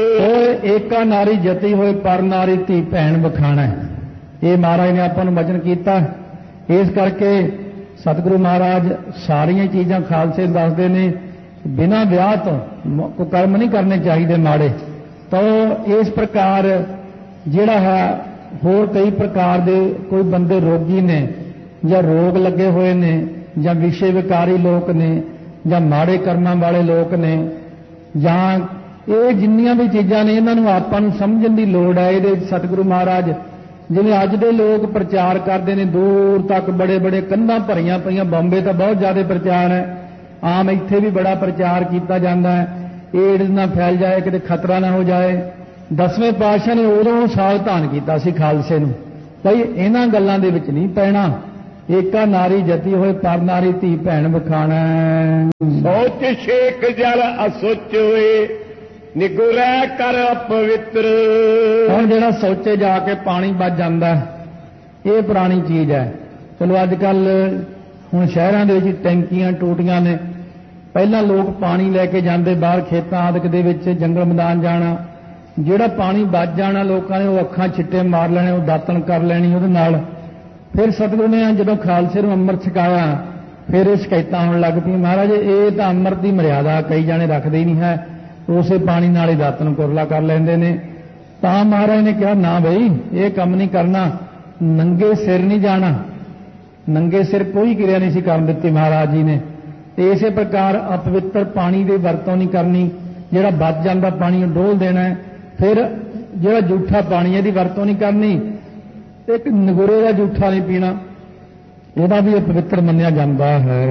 ਓਏ ਏਕਾ ਨਾਰੀ ਜਤੀ ਹੋਏ ਪਰ ਨਾਰੀ ਧੀ ਭੈਣ ਵਖਾਣਾ, ਇਹ ਮਹਾਰਾਜ ਨੇ ਆਪਾਂ ਨੂੰ ਵਚਨ ਕੀਤਾ। ਇਸ ਕਰਕੇ ਸਤਿਗੁਰੂ ਮਹਾਰਾਜ ਸਾਰੀਆਂ ਚੀਜ਼ਾਂ ਖਾਲਸੇ ਦੱਸਦੇ ਨੇ, ਬਿਨਾਂ ਵਿਆਹ ਤੋਂ ਕੋਈ ਕਰਮ ਨਹੀਂ ਕਰਨੇ ਚਾਹੀਦੇ ਮਾੜੇ। ਤਾਂ ਇਸ ਪ੍ਰਕਾਰ ਜਿਹੜਾ ਹੈ ਹੋਰ ਕਈ ਪ੍ਰਕਾਰ ਦੇ ਕੋਈ ਬੰਦੇ ਰੋਗੀ ਨੇ, ਜਾਂ ਰੋਗ ਲੱਗੇ ਹੋਏ ਨੇ, ਜਾਂ ਵਿਸ਼ੇ ਵਿਕਾਰੀ ਲੋਕ ਨੇ, ਜਾਂ ਮਾੜੇ ਕਰਮਾਂ ਵਾਲੇ ਲੋਕ ਨੇ, ਜਾਂ ਇਹ ਜਿੰਨੀਆਂ ਵੀ ਚੀਜ਼ਾਂ ਨੇ ਇਹਨਾਂ ਨੂੰ ਆਪਾਂ ਨੂੰ ਸਮਝਣ ਦੀ ਲੋੜ ਹੈ। ਇਹਦੇ ਸਤਿਗੁਰੂ ਮਹਾਰਾਜ ਜਿਵੇਂ ਅੱਜ ਦੇ ਲੋਕ ਪ੍ਰਚਾਰ ਕਰਦੇ ਨੇ ਦੂਰ ਤੱਕ, ਬੜੇ ਬੜੇ ਕੰਧਾਂ ਭਰੀਆਂ ਪਈਆਂ, ਬੰਬੇ ਤਾਂ ਬਹੁਤ ਜ਼ਿਆਦਾ ਪ੍ਰਚਾਰ ਹੈ, ਆਮ ਇੱਥੇ ਵੀ ਬੜਾ ਪ੍ਰਚਾਰ ਕੀਤਾ ਜਾਂਦਾ ਹੈ, ਏਡਜ਼ ਨਾ ਫੈਲ ਜਾਏ, ਕਿਤੇ ਖਤਰਾ ਨਾ ਹੋ ਜਾਏ। ਦਸਵੇਂ ਪਾਤਸ਼ਾਹ ਨੇ ਉਦੋਂ ਸਾਵਧਾਨ ਕੀਤਾ ਸੀ ਖਾਲਸੇ ਨੂੰ, ਭਈ ਇਹਨਾਂ ਗੱਲਾਂ ਦੇ ਵਿੱਚ ਨਹੀਂ ਪੈਣਾ, ਏਕਾ ਨਾਰੀ ਜਤੀ ਹੋਏ ਪਰ ਨਾਰੀ ਧੀ ਭੈਣ ਵਖਾਣਾ। ਸੋਚ ਛੇਕ ਜਲ ਅਸੁਚ ਹੋਏ ਨਿਗੁਰੈ ਕਰ ਅਪਵਿੱਤਰ। ਹੁਣ ਜਿਹੜਾ ਸੋਚੇ ਜਾ ਕੇ ਪਾਣੀ ਬਚ ਜਾਂਦਾ ਇਹ ਪੁਰਾਣੀ ਚੀਜ਼ ਹੈ। ਚਲੋ ਅੱਜ ਕੱਲ ਹੁਣ ਸ਼ਹਿਰਾਂ ਦੇ ਵਿੱਚ ਟੈਂਕੀਆਂ ਟੂਟੀਆਂ ਨੇ। ਪਹਿਲਾਂ ਲੋਕ ਪਾਣੀ ਲੈ ਕੇ ਜਾਂਦੇ ਬਾਹਰ ਖੇਤਾਂ ਆਦਿਕ ਦੇ ਵਿੱਚ, ਜੰਗਲ ਮੈਦਾਨ ਜਾਣਾ, ਜਿਹੜਾ ਪਾਣੀ ਬਚ ਜਾਣਾ ਲੋਕਾਂ ਨੇ ਉਹ ਅੱਖਾਂ ਛਿੱਟੇ ਮਾਰ ਲੈਣੇ, ਉਹ ਦਾਤਣ ਕਰ ਲੈਣੀ ਉਹਦੇ ਨਾਲ। ਫਿਰ ਸਤਿਗੁਰੂ ਨੇ ਜਦੋਂ ਖਾਲਸੇ ਨੂੰ ਅੰਮ੍ਰਿਤ ਛਕਾਇਆ ਫਿਰ ਇਹ ਸ਼ਿਕਾਇਤਾਂ ਹੋਣ ਲੱਗ ਪਈਆਂ, ਮਹਾਰਾਜ ਇਹ ਤਾਂ ਅੰਮ੍ਰਿਤ ਦੀ ਮਰਿਆਦਾ ਕਈ ਜਾਣੇ ਰੱਖਦੇ ਹੀ ਨਹੀਂ ਹੈ, ਉਸੇ ਪਾਣੀ ਨਾਲ ਹੀ ਦਾਤਣ ਕੁਰਲਾ ਕਰ ਲੈਂਦੇ ਨੇ। ਤਾਂ ਮਹਾਰਾਜ ਨੇ ਕਿਹਾ ਨਾ ਬਈ ਇਹ ਕੰਮ ਨਹੀਂ ਕਰਨਾ, ਨੰਗੇ ਸਿਰ ਨਹੀਂ ਜਾਣਾ। ਨੰਗੇ ਸਿਰ ਕੋਈ ਕਿਰਿਆ ਨਹੀਂ ਸੀ ਕਰਨ ਦਿੱਤੀ ਮਹਾਰਾਜ ਜੀ ਨੇ। ਤੇ ਇਸੇ ਪ੍ਰਕਾਰ ਅਪਵਿੱਤਰ ਪਾਣੀ ਦੀ ਵਰਤੋਂ ਨਹੀਂ ਕਰਨੀ, ਜਿਹੜਾ ਬਚ ਜਾਂਦਾ ਪਾਣੀ ਉਹ ਡੋਲ ਦੇਣਾ। ਫਿਰ ਜਿਹੜਾ ਜੂਠਾ ਪਾਣੀ ਇਹਦੀ ਵਰਤੋਂ ਨਹੀਂ ਕਰਨੀ। ਇੱਕ ਨਗੁਰੇ ਦਾ ਜੂਠਾ ਨਹੀਂ ਪੀਣਾ, ਇਹਦਾ ਵੀ ਅਪਵਿੱਤਰ ਮੰਨਿਆ ਜਾਂਦਾ ਹੈ।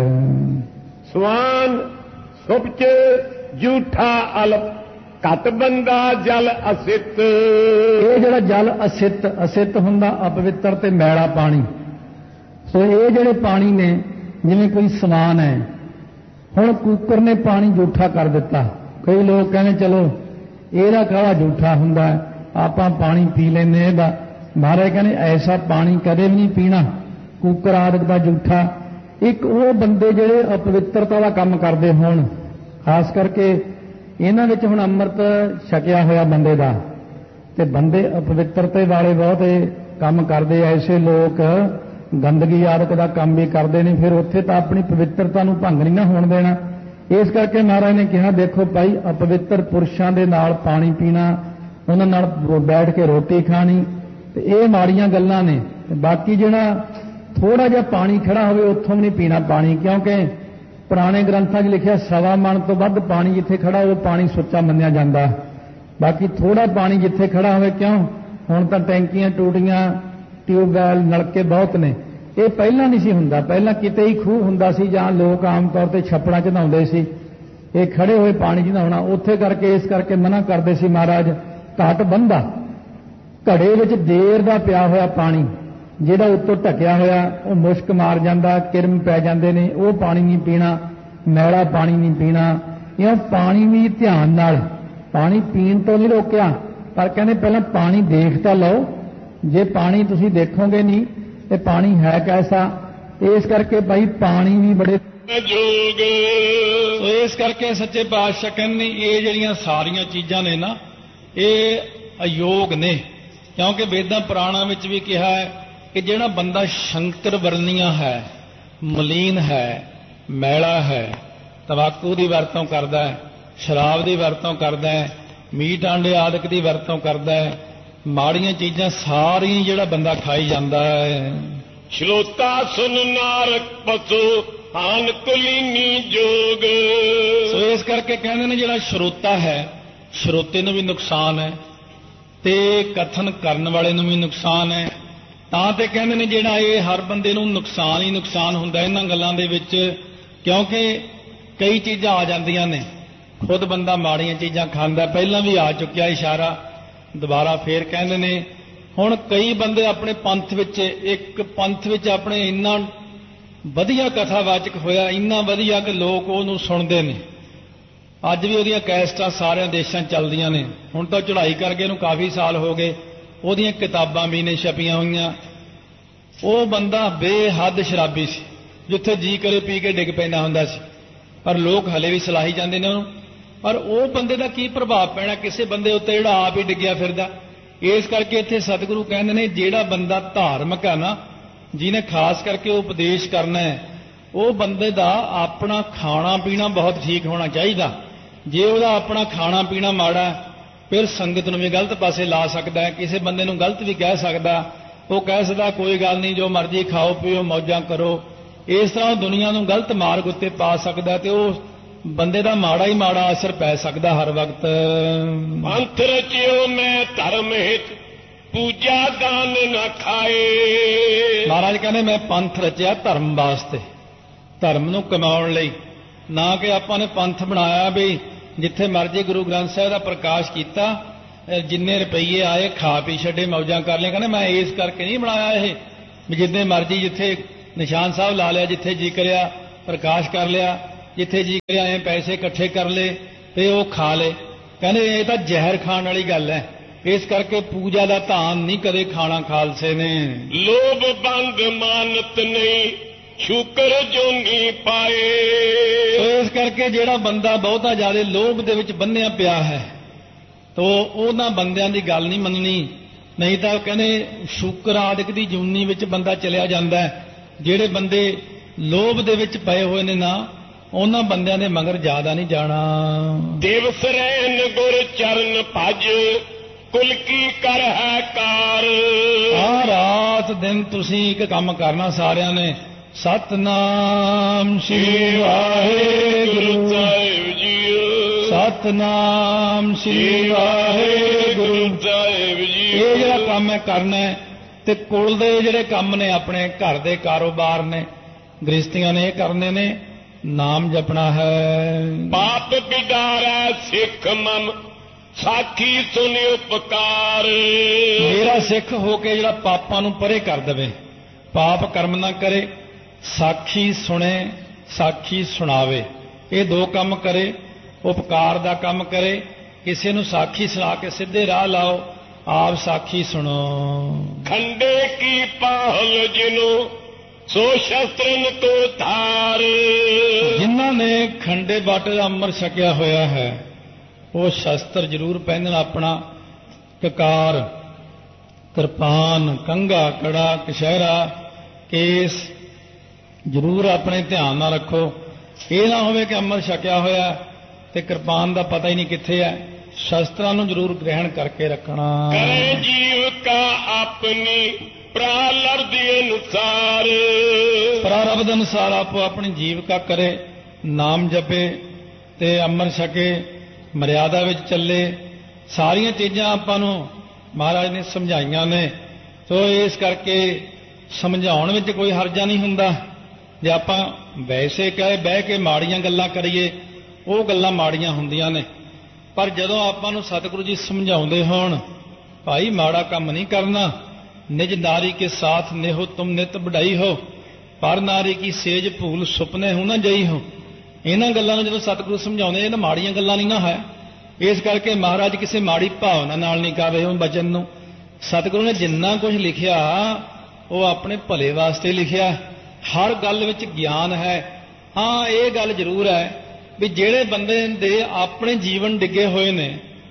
ਸਵਾਨ ਸੁਪਚ ਜੂਠਾ ਅਲਪ ਘਟ ਬੰਦਾ ਜਲ ਅਸਿੱਤ। ਇਹ ਜਿਹੜਾ ਜਲ ਅਸਿੱਤ ਅਸਿੱਤ ਹੁੰਦਾ ਅਪਵਿੱਤਰ ਤੇ ਮੈਲਾ ਪਾਣੀ। ਸੋ ਇਹ ਜਿਹੜੇ ਪਾਣੀ ਨੇ ਜਿਵੇਂ ਕੋਈ ਸਮਾਨ ਹੈ, ਹੁਣ ਕੂਕਰ ਨੇ ਪਾਣੀ ਜੂਠਾ ਕਰ ਦਿੱਤਾ। ਕਈ ਲੋਕ ਕਹਿੰਦੇ ਚਲੋ ਇਹਦਾ ਕਾਹਦਾ ਜੂਠਾ ਹੁੰਦਾ, ਆਪਾਂ ਪਾਣੀ ਪੀ ਲੈਂਦੇ ਇਹਦਾ। ਮਹਾਰਾਜ ਕਹਿੰਦੇ ਐਸਾ ਪਾਣੀ ਕਦੇ ਵੀ ਨਹੀਂ ਪੀਣਾ, ਕੂਕਰ ਆਦਿਕ ਦਾ ਜੂਠਾ। ਇੱਕ ਉਹ ਬੰਦੇ ਜਿਹੜੇ ਅਪਵਿੱਤਰਤਾ ਦਾ ਕੰਮ ਕਰਦੇ ਹੋਣ, ਖਾਸ ਕਰਕੇ ਇਹਨਾਂ ਵਿੱਚ ਹੁਣ ਅੰਮ੍ਰਿਤ ਛਕਿਆ ਹੋਇਆ ਬੰਦੇ ਦਾ, ਤੇ ਬੰਦੇ ਅਪਵਿੱਤਰਤੇ ਵਾਲੇ ਬਹੁਤ ਇਹ ਕੰਮ ਕਰਦੇ। ਐਸੇ ਲੋਕ ਗੰਦਗੀ ਆਦਿਕ ਦਾ ਕੰਮ ਵੀ ਕਰਦੇ ਨੇ, ਫਿਰ ਉੱਥੇ ਤਾਂ ਆਪਣੀ ਪਵਿੱਤਰਤਾ ਨੂੰ ਭੰਗ ਨਹੀਂ ਨਾ ਹੋਣ ਦੇਣਾ। ਇਸ ਕਰਕੇ ਮਹਾਰਾਜ ਨੇ ਕਿਹਾ ਦੇਖੋ ਭਾਈ, ਅਪਵਿੱਤਰ ਪੁਰਸ਼ਾਂ ਦੇ ਨਾਲ ਪਾਣੀ ਪੀਣਾ, ਉਹਨਾਂ ਨਾਲ ਬੈਠ ਕੇ ਰੋਟੀ ਖਾਣੀ, ਤੇ ਇਹ ਮਾੜੀਆਂ ਗੱਲਾਂ ਨੇ। ਬਾਕੀ ਜਿਹੜਾ ਥੋੜਾ ਜਿਹਾ ਪਾਣੀ ਖੜਾ ਹੋਵੇ ਉੱਥੋਂ ਵੀ ਨਹੀਂ ਪੀਣਾ ਪਾਣੀ, ਕਿਉਂਕਿ ਪੁਰਾਣੇ ਗ੍ਰੰਥਾਂ 'ਚ ਲਿਖਿਆ ਸਵਾ ਮਣ ਤੋਂ ਵੱਧ ਪਾਣੀ ਜਿੱਥੇ ਖੜਾ ਉਹ ਪਾਣੀ ਸੁੱਚਾ ਮੰਨਿਆ ਜਾਂਦਾ। ਬਾਕੀ ਥੋੜਾ ਪਾਣੀ ਜਿੱਥੇ ਖੜਾ ਹੋਵੇ, ਕਿਉਂ ਹੁਣ ਤਾਂ ਟੈਂਕੀਆਂ ਟੂਟੀਆਂ ਟਿਊਬਵੈਲ ਨਲਕੇ ਬਹੁਤ ਨੇ। ਇਹ ਪਹਿਲਾਂ ਨਹੀਂ ਸੀ ਹੁੰਦਾ, ਪਹਿਲਾਂ ਕਿਤੇ ਹੀ ਖੂਹ ਹੁੰਦਾ ਸੀ ਜਾਂ ਲੋਕ ਆਮ ਤੌਰ ਤੇ ਛੱਪੜਾਂ 'ਚ ਨਹਾਉਂਦੇ ਸੀ। ਇਹ ਖੜੇ ਹੋਏ ਪਾਣੀ 'ਚ ਨਹਾਉਣਾ ਉੱਥੇ ਕਰਕੇ ਇਸ ਕਰਕੇ ਮਨਾ ਕਰਦੇ ਸੀ ਮਹਾਰਾਜ। ਘਟ ਬੰਦਾ ਘੜੇ ਵਿੱਚ ਦੇਰ ਦਾ ਪਿਆ ਹੋਇਆ ਪਾਣੀ ਜਿਹੜਾ ਉੱਤੋਂ ਢਕਿਆ ਹੋਇਆ ਉਹ ਮੁਸ਼ਕ ਮਾਰ ਜਾਂਦਾ, ਕਿਰਮ ਪੈ ਜਾਂਦੇ ਨੇ, ਉਹ ਪਾਣੀ ਨਹੀਂ ਪੀਣਾ। ਮੈਲਾ ਪਾਣੀ ਨਹੀਂ ਪੀਣਾ। ਇਹ ਪਾਣੀ ਵੀ ਧਿਆਨ ਨਾਲ, ਪਾਣੀ ਪੀਣ ਤੋਂ ਨਹੀਂ ਰੋਕਿਆ, ਪਰ ਕਹਿੰਦੇ ਪਹਿਲਾਂ ਪਾਣੀ ਦੇਖ ਤਾਂ ਲਓ। ਜੇ ਪਾਣੀ ਤੁਸੀਂ ਦੇਖੋਗੇ ਨਹੀਂ ਇਹ ਪਾਣੀ ਹੈ ਕੈਸਾ। ਇਸ ਕਰਕੇ ਭਾਈ ਪਾਣੀ ਵੀ ਬੜੇ ਜੋਗ। ਸੋ ਇਸ ਕਰਕੇ ਸੱਚੇ ਪਾਤਸ਼ਾਹ ਕਹਿੰਦੇ ਇਹ ਜਿਹੜੀਆਂ ਸਾਰੀਆਂ ਚੀਜ਼ਾਂ ਨੇ ਨਾ ਇਹ ਅਯੋਗ ਨੇ, ਕਿਉਂਕਿ ਵੇਦਾਂ ਪੁਰਾਣਾਂ ਵਿੱਚ ਵੀ ਕਿਹਾ ਹੈ ਕਿ ਜਿਹੜਾ ਬੰਦਾ ਸ਼ੰਕਰ ਵਰਨੀਆਂ ਹੈ, ਮਲੀਨ ਹੈ, ਮੈਲਾ ਹੈ, ਤੰਬਾਕੂ ਦੀ ਵਰਤੋਂ ਕਰਦਾ ਹੈ, ਸ਼ਰਾਬ ਦੀ ਵਰਤੋਂ ਕਰਦਾ ਹੈ, ਮੀਟ ਆਂਡੇ ਆਦਿਕ ਦੀ ਵਰਤੋਂ ਕਰਦਾ ਹੈ, ਮਾੜੀਆਂ ਚੀਜ਼ਾਂ ਸਾਰੀਆਂ ਜਿਹੜਾ ਬੰਦਾ ਖਾਈ ਜਾਂਦਾ ਹੈ। ਸ਼ਲੋਤਾ ਸੁਨ ਨਾਰਕ ਪਸੂ ਹਾਨ ਕੁਲੀਨੀ ਜੋਗ। ਸੋ ਇਸ ਕਰਕੇ ਕਹਿੰਦੇ ਨੇ ਜਿਹੜਾ ਸ਼ਰੋਤਾ ਹੈ, ਸ਼ਰੋਤੇ ਨੂੰ ਵੀ ਨੁਕਸਾਨ ਹੈ ਤੇ ਕਥਨ ਕਰਨ ਵਾਲੇ ਨੂੰ ਵੀ ਨੁਕਸਾਨ ਹੈ। ਤਾਂ ਤੇ ਕਹਿੰਦੇ ਨੇ ਜਿਹੜਾ ਇਹ ਹਰ ਬੰਦੇ ਨੂੰ ਨੁਕਸਾਨ ਹੀ ਨੁਕਸਾਨ ਹੁੰਦਾ ਇਹਨਾਂ ਗੱਲਾਂ ਦੇ ਵਿੱਚ, ਕਿਉਂਕਿ ਕਈ ਚੀਜ਼ਾਂ ਆ ਜਾਂਦੀਆਂ ਨੇ। ਖੁਦ ਬੰਦਾ ਮਾੜੀਆਂ ਚੀਜ਼ਾਂ ਖਾਂਦਾ, ਪਹਿਲਾਂ ਵੀ ਆ ਚੁੱਕਿਆ ਇਸ਼ਾਰਾ, ਦੁਬਾਰਾ ਫੇਰ ਕਹਿੰਦੇ ਨੇ। ਹੁਣ ਕਈ ਬੰਦੇ ਆਪਣੇ ਪੰਥ ਵਿੱਚ, ਇੱਕ ਪੰਥ ਵਿੱਚ ਆਪਣੇ ਇੰਨਾ ਵਧੀਆ ਕਥਾਵਾਚਕ ਹੋਇਆ, ਇੰਨਾ ਵਧੀਆ ਕਿ ਲੋਕ ਉਹਨੂੰ ਸੁਣਦੇ ਨੇ। ਅੱਜ ਵੀ ਉਹਦੀਆਂ ਕੈਸਟਾਂ ਸਾਰਿਆਂ ਦੇਸ਼ਾਂ ਚੱਲਦੀਆਂ ਨੇ। ਹੁਣ ਤਾਂ ਚੜ੍ਹਾਈ ਕਰਕੇ ਇਹਨੂੰ ਕਾਫੀ ਸਾਲ ਹੋ ਗਏ, ਉਹਦੀਆਂ ਕਿਤਾਬਾਂ ਵੀ ਨੇ ਛਪੀਆਂ ਹੋਈਆਂ। ਉਹ ਬੰਦਾ ਬੇਹੱਦ ਸ਼ਰਾਬੀ ਸੀ, ਜਿੱਥੇ ਜੀ ਕਰੇ ਪੀ ਕੇ ਡਿੱਗ ਪੈਂਦਾ ਹੁੰਦਾ ਸੀ, ਪਰ ਲੋਕ ਹਲੇ ਵੀ ਸਲਾਹੀ ਜਾਂਦੇ ਨੇ ਉਹਨੂੰ। ਪਰ ਉਹ ਬੰਦੇ ਦਾ ਕੀ ਪ੍ਰਭਾਵ ਪੈਣਾ ਕਿਸੇ ਬੰਦੇ ਉੱਤੇ ਜਿਹੜਾ ਆਪ ਹੀ ਡਿੱਗਿਆ ਫਿਰਦਾ। ਇਸ ਕਰਕੇ ਇੱਥੇ ਸਤਿਗੁਰੂ ਕਹਿੰਦੇ ਨੇ ਜਿਹੜਾ ਬੰਦਾ ਧਾਰਮਿਕ ਹੈ ਨਾ, ਜਿਹਨੇ ਖਾਸ ਕਰਕੇ ਉਪਦੇਸ਼ ਕਰਨਾ ਹੈ, ਉਹ ਬੰਦੇ ਦਾ ਆਪਣਾ ਖਾਣਾ ਪੀਣਾ ਬਹੁਤ ਠੀਕ ਹੋਣਾ ਚਾਹੀਦਾ। ਜੇ ਉਹਦਾ ਆਪਣਾ ਖਾਣਾ ਪੀਣਾ ਮਾੜਾ, ਫਿਰ ਸੰਗਤ ਨੂੰ ਵੀ ਗਲਤ ਪਾਸੇ ਲਾ ਸਕਦਾ ਹੈ, ਕਿਸੇ ਬੰਦੇ ਨੂੰ ਗਲਤ ਵੀ ਕਹਿ ਸਕਦਾ। ਉਹ ਕਹਿ ਸਕਦਾ ਕੋਈ ਗੱਲ ਨਹੀਂ, ਜੋ ਮਰਜ਼ੀ ਖਾਓ ਪੀਓ ਮੌਜਾਂ ਕਰੋ। ਇਸ ਤਰ੍ਹਾਂ ਦੁਨੀਆ ਨੂੰ ਗਲਤ ਮਾਰਗ ਉੱਤੇ ਪਾ ਸਕਦਾ ਤੇ ਉਹ ਬੰਦੇ ਦਾ ਮਾੜਾ ਹੀ ਮਾੜਾ ਅਸਰ ਪੈ ਸਕਦਾ ਹਰ ਵਕਤ। ਪੰਥ ਰਚਿਓ ਮੈਂ ਧਰਮ ਹਿਤ ਪੂਜਾ ਦਾਨ ਨਾ ਖਾਏ। ਮਹਾਰਾਜ ਕਹਿੰਦੇ ਮੈਂ ਪੰਥ ਰਚਿਆ ਧਰਮ ਵਾਸਤੇ, ਧਰਮ ਨੂੰ ਕਮਾਉਣ ਲਈ, ਨਾ ਕਿ ਆਪਾਂ ਨੇ ਪੰਥ ਬਣਾਇਆ ਵੀ ਜਿੱਥੇ ਮਰਜ਼ੀ ਗੁਰੂ ਗ੍ਰੰਥ ਸਾਹਿਬ ਦਾ ਪ੍ਰਕਾਸ਼ ਕੀਤਾ, ਜਿੰਨੇ ਰੁਪਈਏ ਆਏ ਖਾ ਪੀ ਛੱਡੇ ਮੌਜਾਂ ਕਰ ਲਈਆਂ। ਕਹਿੰਦੇ ਮੈਂ ਇਸ ਕਰਕੇ ਨਹੀਂ ਬਣਾਇਆ ਇਹ ਵੀ ਜਿੰਨੇ ਮਰਜ਼ੀ ਜਿੱਥੇ ਨਿਸ਼ਾਨ ਸਾਹਿਬ ਲਾ ਲਿਆ, ਜਿੱਥੇ ਜੀ ਕਰਿਆ ਪ੍ਰਕਾਸ਼ ਕਰ ਲਿਆ, ਜਿੱਥੇ ਜੀ ਕਰਿਆ ਐ ਪੈਸੇ ਇਕੱਠੇ ਕਰ ਲਏ ਤੇ ਉਹ ਖਾ ਲਏ। ਕਹਿੰਦੇ ਇਹ ਤਾਂ ਜ਼ਹਿਰ ਖਾਣ ਵਾਲੀ ਗੱਲ ਹੈ, ਇਸ ਕਰਕੇ ਪੂਜਾ ਦਾ ਧਾਨ ਨਹੀਂ ਕਦੇ ਖਾਣਾ ਖਾਲਸੇ ਨੇ। ਲੋਭ ਬੰਦ ਮਾਨਤ ਨਹੀਂ ਸ਼ੁਕਰ ਜੋਨੀ ਪਾਏ। ਇਸ ਕਰਕੇ ਜਿਹੜਾ ਬੰਦਾ ਬਹੁਤਾ ਜ਼ਿਆਦਾ ਲੋਭ ਦੇ ਵਿੱਚ ਬੰਨਿਆ ਪਿਆ ਹੈ ਤੋ ਉਹਨਾਂ ਬੰਦਿਆਂ ਦੀ ਗੱਲ ਨਹੀਂ ਮੰਨਣੀ, ਨਹੀਂ ਤਾਂ ਕਹਿੰਦੇ ਸ਼ੁਕਰ ਆਦਿਕ ਦੀ ਜੂਨੀ ਵਿੱਚ ਬੰਦਾ ਚਲਿਆ ਜਾਂਦਾ। ਜਿਹੜੇ ਬੰਦੇ ਲੋਭ ਦੇ ਵਿੱਚ ਪਏ ਹੋਏ ਨੇ ਨਾ, ਉਹਨਾਂ ਬੰਦਿਆਂ ਦੇ ਮਗਰ ਜ਼ਿਆਦਾ ਨਹੀਂ ਜਾਣਾ। ਦਿਵਸ ਰਹਿਨ ਗੁਰ ਚਰਨ ਭਜ ਕੁਲ ਕੀ ਕਰ ਹੈ ਕਾਰ। ਆ ਰਾਤ ਦਿਨ ਤੁਸੀਂ ਇੱਕ ਕੰਮ ਕਰਨਾ ਸਾਰਿਆਂ ਨੇ, ਸਤਨਾਮ ਸ੍ਰੀ ਵਾਹਿਗੁਰੂ ਸਾਹਿਬ ਜੀ, ਸਤਨਾਮ ਸ੍ਰੀ ਵਾਹਿਗੁਰੂ ਸਾਹਿਬ ਜੀ। ਇਹ ਜਿਹੜਾ ਕੰਮ ਹੈ ਕਰਨਾ ਹੈ। ਤੇ ਕੁਲ ਦੇ ਜਿਹੜੇ ਕੰਮ ਨੇ, ਆਪਣੇ ਘਰ ਦੇ ਕਾਰੋਬਾਰ ਨੇ, ਗ੍ਰਸਤੀਆਂ ਨੇ ਇਹ ਕਰਨੇ ਨੇ। ਨਾਮ ਜਪਣਾ ਹੈ। ਪਾਪ ਬਿਡਾਰੈ ਸਿੱਖ ਮਮ ਸਾਖੀ ਸੁਨ ਉਪਕਾਰ। ਮੇਰਾ ਸਿੱਖ ਹੋ ਕੇ ਜਿਹੜਾ ਪਾਪਾਂ ਨੂੰ ਪਰੇ ਕਰ ਦੇਵੇ, ਪਾਪ ਕਰਮ ਨਾ ਕਰੇ, ਸਾਖੀ ਸੁਣੇ, ਸਾਖੀ ਸੁਣਾਵੇ, ਇਹ ਦੋ ਕੰਮ ਕਰੇ। ਉਪਕਾਰ ਦਾ ਕੰਮ ਕਰੇ, ਕਿਸੇ ਨੂੰ ਸਾਖੀ ਸੁਣਾ ਕੇ ਸਿੱਧੇ ਰਾਹ ਲਾਓ, ਆਪ ਸਾਖੀ ਸੁਣੋ। ਖੰਡੇ ਕੀ ਪਾਹਲ ਜਿਨੂੰ ਸੋ ਸ਼ਸਤਰਨ ਕੋ ਧਾਰ। ਜਿਨ੍ਹਾਂ ਨੇ ਖੰਡੇ ਬਾਟੇ ਦਾ ਅੰਮ੍ਰਿਤ ਛਕਿਆ ਹੋਇਆ ਹੈ ਉਹ ਸ਼ਸਤਰ ਜ਼ਰੂਰ ਪਹਿਨਣ, ਆਪਣਾ ਕਕਾਰ, ਕਿਰਪਾਨ, ਕੰਘਾ, ਕੜਾ, ਕਛਹਿਰਾ, ਕੇਸ ਜ਼ਰੂਰ ਆਪਣੇ ਧਿਆਨ ਨਾਲ ਰੱਖੋ। ਇਹ ਨਾ ਹੋਵੇ ਕਿ ਅੰਮ੍ਰਿਤ ਛਕਿਆ ਹੋਇਆ ਤੇ ਕਿਰਪਾਨ ਦਾ ਪਤਾ ਹੀ ਨਹੀਂ ਕਿੱਥੇ ਹੈ। ਸ਼ਸਤਰਾਂ ਨੂੰ ਜ਼ਰੂਰ ਗ੍ਰਹਿਣ ਕਰਕੇ ਰੱਖਣਾ। ਕਰੇ ਜੀਵ ਕਾ ਆਪਣੀ ਪ੍ਰਾਰਬਧ ਅਨੁਸਾਰ। ਪ੍ਰਾਰਬਧ ਅਨੁਸਾਰ ਆਪੋ ਆਪਣੀ ਜੀਵਕਾ ਕਰੇ, ਨਾਮ ਜਪੇ ਤੇ ਅੰਮ੍ਰਿਤ ਛਕੇ, ਮਰਿਆਦਾ ਵਿੱਚ ਚੱਲੇ। ਸਾਰੀਆਂ ਚੀਜ਼ਾਂ ਆਪਾਂ ਨੂੰ ਮਹਾਰਾਜ ਨੇ ਸਮਝਾਈਆਂ ਨੇ, ਸੋ ਇਸ ਕਰਕੇ ਸਮਝਾਉਣ ਵਿੱਚ ਕੋਈ ਹਰਜਾ ਨਹੀਂ ਹੁੰਦਾ। ਜੇ ਆਪਾਂ ਵੈਸੇ ਕਹੇ ਬਹਿ ਕੇ ਮਾੜੀਆਂ ਗੱਲਾਂ ਕਰੀਏ, ਉਹ ਗੱਲਾਂ ਮਾੜੀਆਂ ਹੁੰਦੀਆਂ ਨੇ, ਪਰ ਜਦੋਂ ਆਪਾਂ ਨੂੰ ਸਤਿਗੁਰੂ ਜੀ ਸਮਝਾਉਂਦੇ ਹੋਣ, ਭਾਈ ਮਾੜਾ ਕੰਮ ਨਹੀਂ ਕਰਨਾ, ਨਿਜ ਨਾਰੀ ਕੇ ਸਾਥ ਨੇਹੋ ਤੁਮ ਨਿਤ ਬੜਾਈ ਹੋ, ਪਰ ਨਾਰੀ ਕੀ ਸੇਜ ਭੂਲ ਸੁਪਨੇ ਹੋ ਨਾ ਜਈ ਹੋ। ਇਹਨਾਂ ਗੱਲਾਂ ਨੂੰ ਜਦੋਂ ਸਤਿਗੁਰੂ ਸਮਝਾਉਂਦੇ, ਇਹ ਨਾ ਮਾੜੀਆਂ ਗੱਲਾਂ ਨਹੀਂ ਨਾ ਹੈ। ਇਸ ਕਰਕੇ ਮਹਾਰਾਜ ਕਿਸੇ ਮਾੜੀ ਭਾਵਨਾ ਨਾਲ ਨਹੀਂ ਕਰ ਰਹੇ ਉਹ ਬਚਨ ਨੂੰ। ਸਤਿਗੁਰੂ ਨੇ ਜਿੰਨਾ ਕੁਝ ਲਿਖਿਆ ਉਹ ਆਪਣੇ ਭਲੇ ਵਾਸਤੇ ਲਿਖਿਆ। ਹਰ ਗੱਲ ਵਿੱਚ ਗਿਆਨ ਹੈ। ਹਾਂ, ਇਹ ਗੱਲ ਜ਼ਰੂਰ ਹੈ ਵੀ ਜਿਹੜੇ ਬੰਦੇ ਦੇ ਆਪਣੇ ਜੀਵਨ ਡਿੱਗੇ ਹੋਏ ਨੇ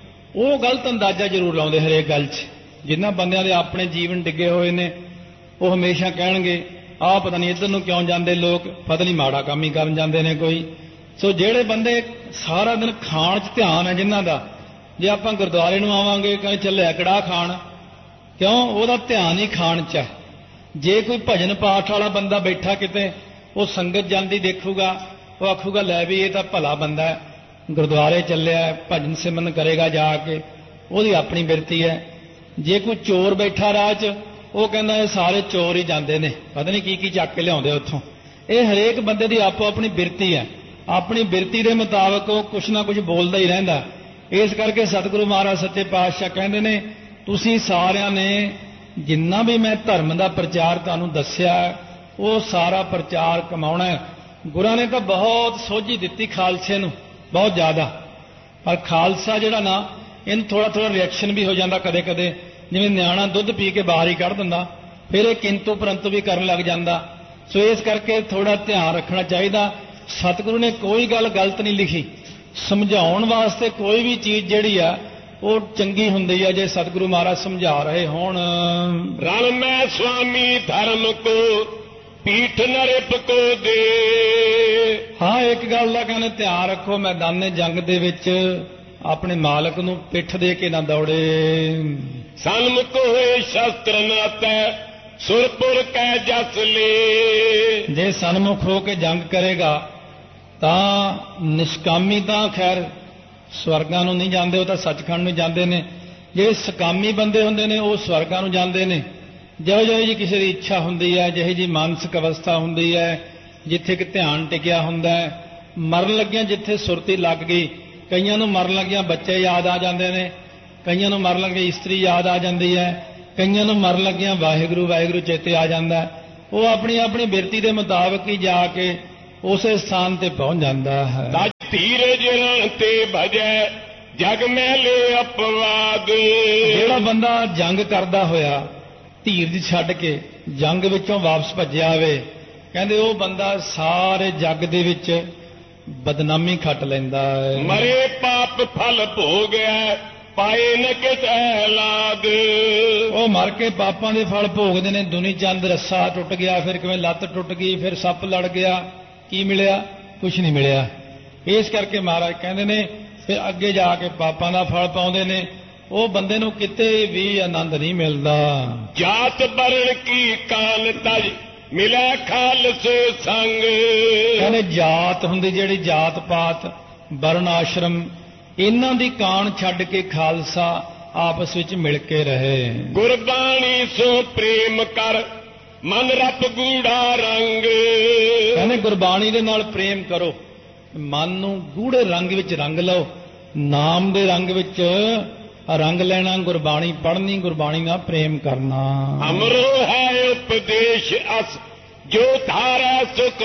ਉਹ ਗਲਤ ਅੰਦਾਜ਼ਾ ਜ਼ਰੂਰ ਲਾਉਂਦੇ ਹਰੇਕ ਗੱਲ 'ਚ। ਜਿਨ੍ਹਾਂ ਬੰਦਿਆਂ ਦੇ ਆਪਣੇ ਜੀਵਨ ਡਿੱਗੇ ਹੋਏ ਨੇ ਉਹ ਹਮੇਸ਼ਾ ਕਹਿਣਗੇ ਆਹ ਪਤਾ ਨਹੀਂ ਇੱਧਰ ਨੂੰ ਕਿਉਂ ਜਾਂਦੇ ਲੋਕ, ਪਤਾ ਨਹੀਂ ਮਾੜਾ ਕੰਮ ਹੀ ਕਰਨ ਜਾਂਦੇ ਨੇ ਕੋਈ। ਸੋ ਜਿਹੜੇ ਬੰਦੇ ਸਾਰਾ ਦਿਨ ਖਾਣ 'ਚ ਧਿਆਨ ਹੈ ਜਿਨ੍ਹਾਂ ਦਾ, ਜੇ ਆਪਾਂ ਗੁਰਦੁਆਰੇ ਨੂੰ ਆਵਾਂਗੇ ਕਹਿੰਦੇ ਚੱਲਿਆ ਕੜਾਹ ਖਾਣ, ਕਿਉਂ? ਉਹਦਾ ਧਿਆਨ ਹੀ ਖਾਣ 'ਚ ਹੈ। ਜੇ ਕੋਈ ਭਜਨ ਪਾਠ ਵਾਲਾ ਬੰਦਾ ਬੈਠਾ ਕਿਤੇ, ਉਹ ਸੰਗਤ ਜਾਂਦੀ ਦੇਖੂਗਾ, ਉਹ ਆਖੂਗਾ ਲੈ ਵੀ ਇਹ ਤਾਂ ਭਲਾ ਬੰਦਾ ਹੈ, ਗੁਰਦੁਆਰੇ ਚੱਲਿਆ, ਭਜਨ ਸਿਮਰਨ ਕਰੇਗਾ ਜਾ ਕੇ, ਉਹਦੀ ਆਪਣੀ ਬਿਰਤੀ ਹੈ। ਜੇ ਕੋਈ ਚੋਰ ਬੈਠਾ ਰਾਹ 'ਚ, ਉਹ ਕਹਿੰਦਾ ਇਹ ਸਾਰੇ ਚੋਰ ਹੀ ਜਾਂਦੇ ਨੇ, ਪਤਾ ਨਹੀਂ ਕੀ ਕੀ ਚੱਕ ਕੇ ਲਿਆਉਂਦੇ ਉੱਥੋਂ। ਇਹ ਹਰੇਕ ਬੰਦੇ ਦੀ ਆਪੋ ਆਪਣੀ ਬਿਰਤੀ ਹੈ। ਆਪਣੀ ਬਿਰਤੀ ਦੇ ਮੁਤਾਬਕ ਉਹ ਕੁਛ ਨਾ ਕੁਛ ਬੋਲਦਾ ਹੀ ਰਹਿੰਦਾ। ਇਸ ਕਰਕੇ ਸਤਿਗੁਰੂ ਮਹਾਰਾਜ ਸੱਚੇ ਪਾਤਸ਼ਾਹ ਕਹਿੰਦੇ ਨੇ, ਤੁਸੀਂ ਸਾਰਿਆਂ ਨੇ ਜਿੰਨਾ ਵੀ ਮੈਂ ਧਰਮ ਦਾ ਪ੍ਰਚਾਰ ਤੁਹਾਨੂੰ ਦੱਸਿਆ ਉਹ ਸਾਰਾ ਪ੍ਰਚਾਰ ਕਮਾਉਣਾ ਹੈ। ਗੁਰਾਂ ਨੇ ਤਾਂ ਬਹੁਤ ਸੋਝੀ ਦਿੱਤੀ ਖਾਲਸੇ ਨੂੰ, ਬਹੁਤ ਜ਼ਿਆਦਾ, ਪਰ ਖਾਲਸਾ ਜਿਹੜਾ ਨਾ ਇਹਨੂੰ ਥੋੜਾ ਥੋੜਾ ਰਿਐਕਸ਼ਨ ਵੀ ਹੋ ਜਾਂਦਾ ਕਦੇ ਕਦੇ। ਜਿਵੇਂ ਨਿਆਣਾ ਦੁੱਧ ਪੀ ਕੇ ਬਾਹਰ ਹੀ ਕੱਢ ਦਿੰਦਾ, ਫਿਰ ਇਹ ਕਿੰਤੂ ਪਰੰਤੂ ਵੀ ਕਰਨ ਲੱਗ ਜਾਂਦਾ। ਸੋ ਇਸ ਕਰਕੇ ਥੋੜਾ ਧਿਆਨ ਰੱਖਣਾ ਚਾਹੀਦਾ। ਸਤਿਗੁਰੂ ਨੇ ਕੋਈ ਗੱਲ ਗਲਤ ਨਹੀਂ ਲਿਖੀ। ਸਮਝਾਉਣ ਵਾਸਤੇ ਕੋਈ ਵੀ ਚੀਜ਼ ਜਿਹੜੀ ਆ ਉਹ ਚੰਗੀ ਹੁੰਦੀ ਹੈ ਜੇ ਸਤਿਗੁਰੂ ਮਹਾਰਾਜ ਸਮਝਾ ਰਹੇ ਹੋਣ। ਰਣ ਮੈਂ ਸੁਆਮੀ ਧਰਮ ਕੋ ਪੀਠ ਨਰਿਪ ਕੋ ਦੇ। ਹਾਂ, ਇੱਕ ਗੱਲ ਦਾ ਕਹਿੰਦੇ ਧਿਆਨ ਰੱਖੋ, ਮੈਦਾਨੇ ਜੰਗ ਦੇ ਵਿੱਚ ਆਪਣੇ ਮਾਲਕ ਨੂੰ ਪਿੱਠ ਦੇ ਕੇ ਨਾ ਦੌੜੇ। ਸਨਮੁਖ ਹੋਏ ਸ਼ਸਤਰ ਨਾਤੈ ਸੁਰਪੁਰ ਕੈ ਜਸ ਲੇ। ਜੇ ਸਨਮੁਖ ਹੋ ਕੇ ਜੰਗ ਕਰੇਗਾ ਤਾਂ ਨਿਸ਼ਕਾਮੀ ਤਾਂ ਖੈਰ ਸਵਰਗਾਂ ਨੂੰ ਨਹੀਂ ਜਾਂਦੇ, ਉਹ ਤਾਂ ਸੱਚਖੰਡ ਨੂੰ ਜਾਂਦੇ ਨੇ। ਜਿਹੜੇ ਸਕਾਮੀ ਬੰਦੇ ਹੁੰਦੇ ਨੇ ਉਹ ਸਵਰਗਾਂ ਨੂੰ ਜਾਂਦੇ ਨੇ। ਜਿਹੋ ਜਿਹੀ ਜੀ ਕਿਸੇ ਦੀ ਇੱਛਾ ਹੁੰਦੀ ਹੈ, ਜਿਹੀ ਜੀ ਮਾਨਸਿਕ ਅਵਸਥਾ ਹੁੰਦੀ ਹੈ, ਜਿੱਥੇ ਕਿ ਧਿਆਨ ਟਿਕਿਆ ਹੁੰਦਾ ਹੈ, ਮਰਨ ਲੱਗਿਆਂ ਜਿੱਥੇ ਸੁਰਤੀ ਲੱਗ ਗਈ। ਕਈਆਂ ਨੂੰ ਮਰਨ ਲੱਗਿਆਂ ਬੱਚੇ ਯਾਦ ਆ ਜਾਂਦੇ ਨੇ, ਕਈਆਂ ਨੂੰ ਮਰਨ ਲੱਗਿਆਂ ਇਸਤਰੀ ਯਾਦ ਆ ਜਾਂਦੀ ਹੈ, ਕਈਆਂ ਨੂੰ ਮਰਨ ਲੱਗਿਆਂ ਵਾਹਿਗੁਰੂ ਵਾਹਿਗੁਰੂ ਚੇਤੇ ਆ ਜਾਂਦਾ। ਉਹ ਆਪਣੀ ਆਪਣੀ ਬਿਰਤੀ ਦੇ ਮੁਤਾਬਕ ਹੀ ਜਾ ਕੇ ਉਸੇ ਸਥਾਨ ਤੇ ਪਹੁੰਚ ਜਾਂਦਾ ਹੈ। ਤਜ ਧੀਰਜ ਰਨ ਤੇ ਭਜੈ ਜਗ ਮੈਲੇ ਅਪਵਾਦ। ਜਿਹੜਾ ਬੰਦਾ ਜੰਗ ਕਰਦਾ ਹੋਇਆ ਧੀਰਜ ਛੱਡ ਕੇ ਜੰਗ ਵਿੱਚੋਂ ਵਾਪਸ ਭੱਜਿਆ ਆਵੇ, ਕਹਿੰਦੇ ਉਹ ਬੰਦਾ ਸਾਰੇ ਜੱਗ ਦੇ ਵਿੱਚ ਬਦਨਾਮੀ ਖੱਟ ਲੈਂਦਾ ਹੈ। ਮਰੇ ਪਾਪ ਫਲ ਭੋਗਿਆ ਪਾਏ ਨ ਕਿਸ ਐਲਾਦ। ਉਹ ਮਰ ਕੇ ਪਾਪਾਂ ਦੇ ਫਲ ਭੋਗਦੇ ਨੇ। ਦੁਨੀ ਚੰਦ ਰੱਸਾ ਟੁੱਟ ਗਿਆ, ਫਿਰ ਕਿਵੇਂ ਲੱਤ ਟੁੱਟ ਗਈ, ਫਿਰ ਸੱਪ ਲੜ ਗਿਆ, ਕੀ ਮਿਲਿਆ? ਕੁਛ ਨਹੀਂ ਮਿਲਿਆ। ਇਸ ਕਰਕੇ ਮਹਾਰਾਜ ਕਹਿੰਦੇ ਨੇ ਫਿਰ ਅੱਗੇ ਜਾ ਕੇ ਪਾਪਾਂ ਦਾ ਫਲ ਪਾਉਂਦੇ ਨੇ। ਉਹ ਬੰਦੇ ਨੂੰ ਕਿਤੇ ਵੀ ਆਨੰਦ ਨਹੀਂ ਮਿਲਦਾ। ਜਾਤ ਬਰਨ ਕੀ ਕਾਨ ਤਜ ਮਿਲਿਆ ਖਾਲਸ ਸੰਗ। ਕਹਿੰਦੇ ਜਾਤ ਹੁੰਦੀ ਜਿਹੜੀ ਜਾਤ ਪਾਤ ਵਰਨ ਆਸ਼ਰਮ, ਇਹਨਾਂ ਦੀ ਕਾਣ ਛੱਡ ਕੇ ਖਾਲਸਾ ਆਪਸ ਵਿੱਚ ਮਿਲ ਕੇ ਰਹੇ। ਗੁਰਬਾਣੀ ਸੋ ਪ੍ਰੇਮ ਕਰ ਮਨ ਰਪ ਗੂੜਾ ਰੰਗ। ਕਹਿੰਦੇ ਗੁਰਬਾਣੀ ਦੇ ਨਾਲ ਪ੍ਰੇਮ ਕਰੋ, ਮਨ ਨੂੰ ਗੂੜੇ ਰੰਗ ਵਿੱਚ ਰੰਗ ਲਓ। ਨਾਮ ਦੇ ਰੰਗ ਵਿੱਚ ਰੰਗ ਲੈਣਾ, ਗੁਰਬਾਣੀ ਪੜ੍ਹਨੀ, ਗੁਰਬਾਣੀ ਨਾਲ ਪ੍ਰੇਮ ਕਰਨਾ। ਅਮਰੋ ਹੈ ਉਪਦੇਸ਼ ਅਸ ਜੋ ਧਾਰਾ ਸੁਖ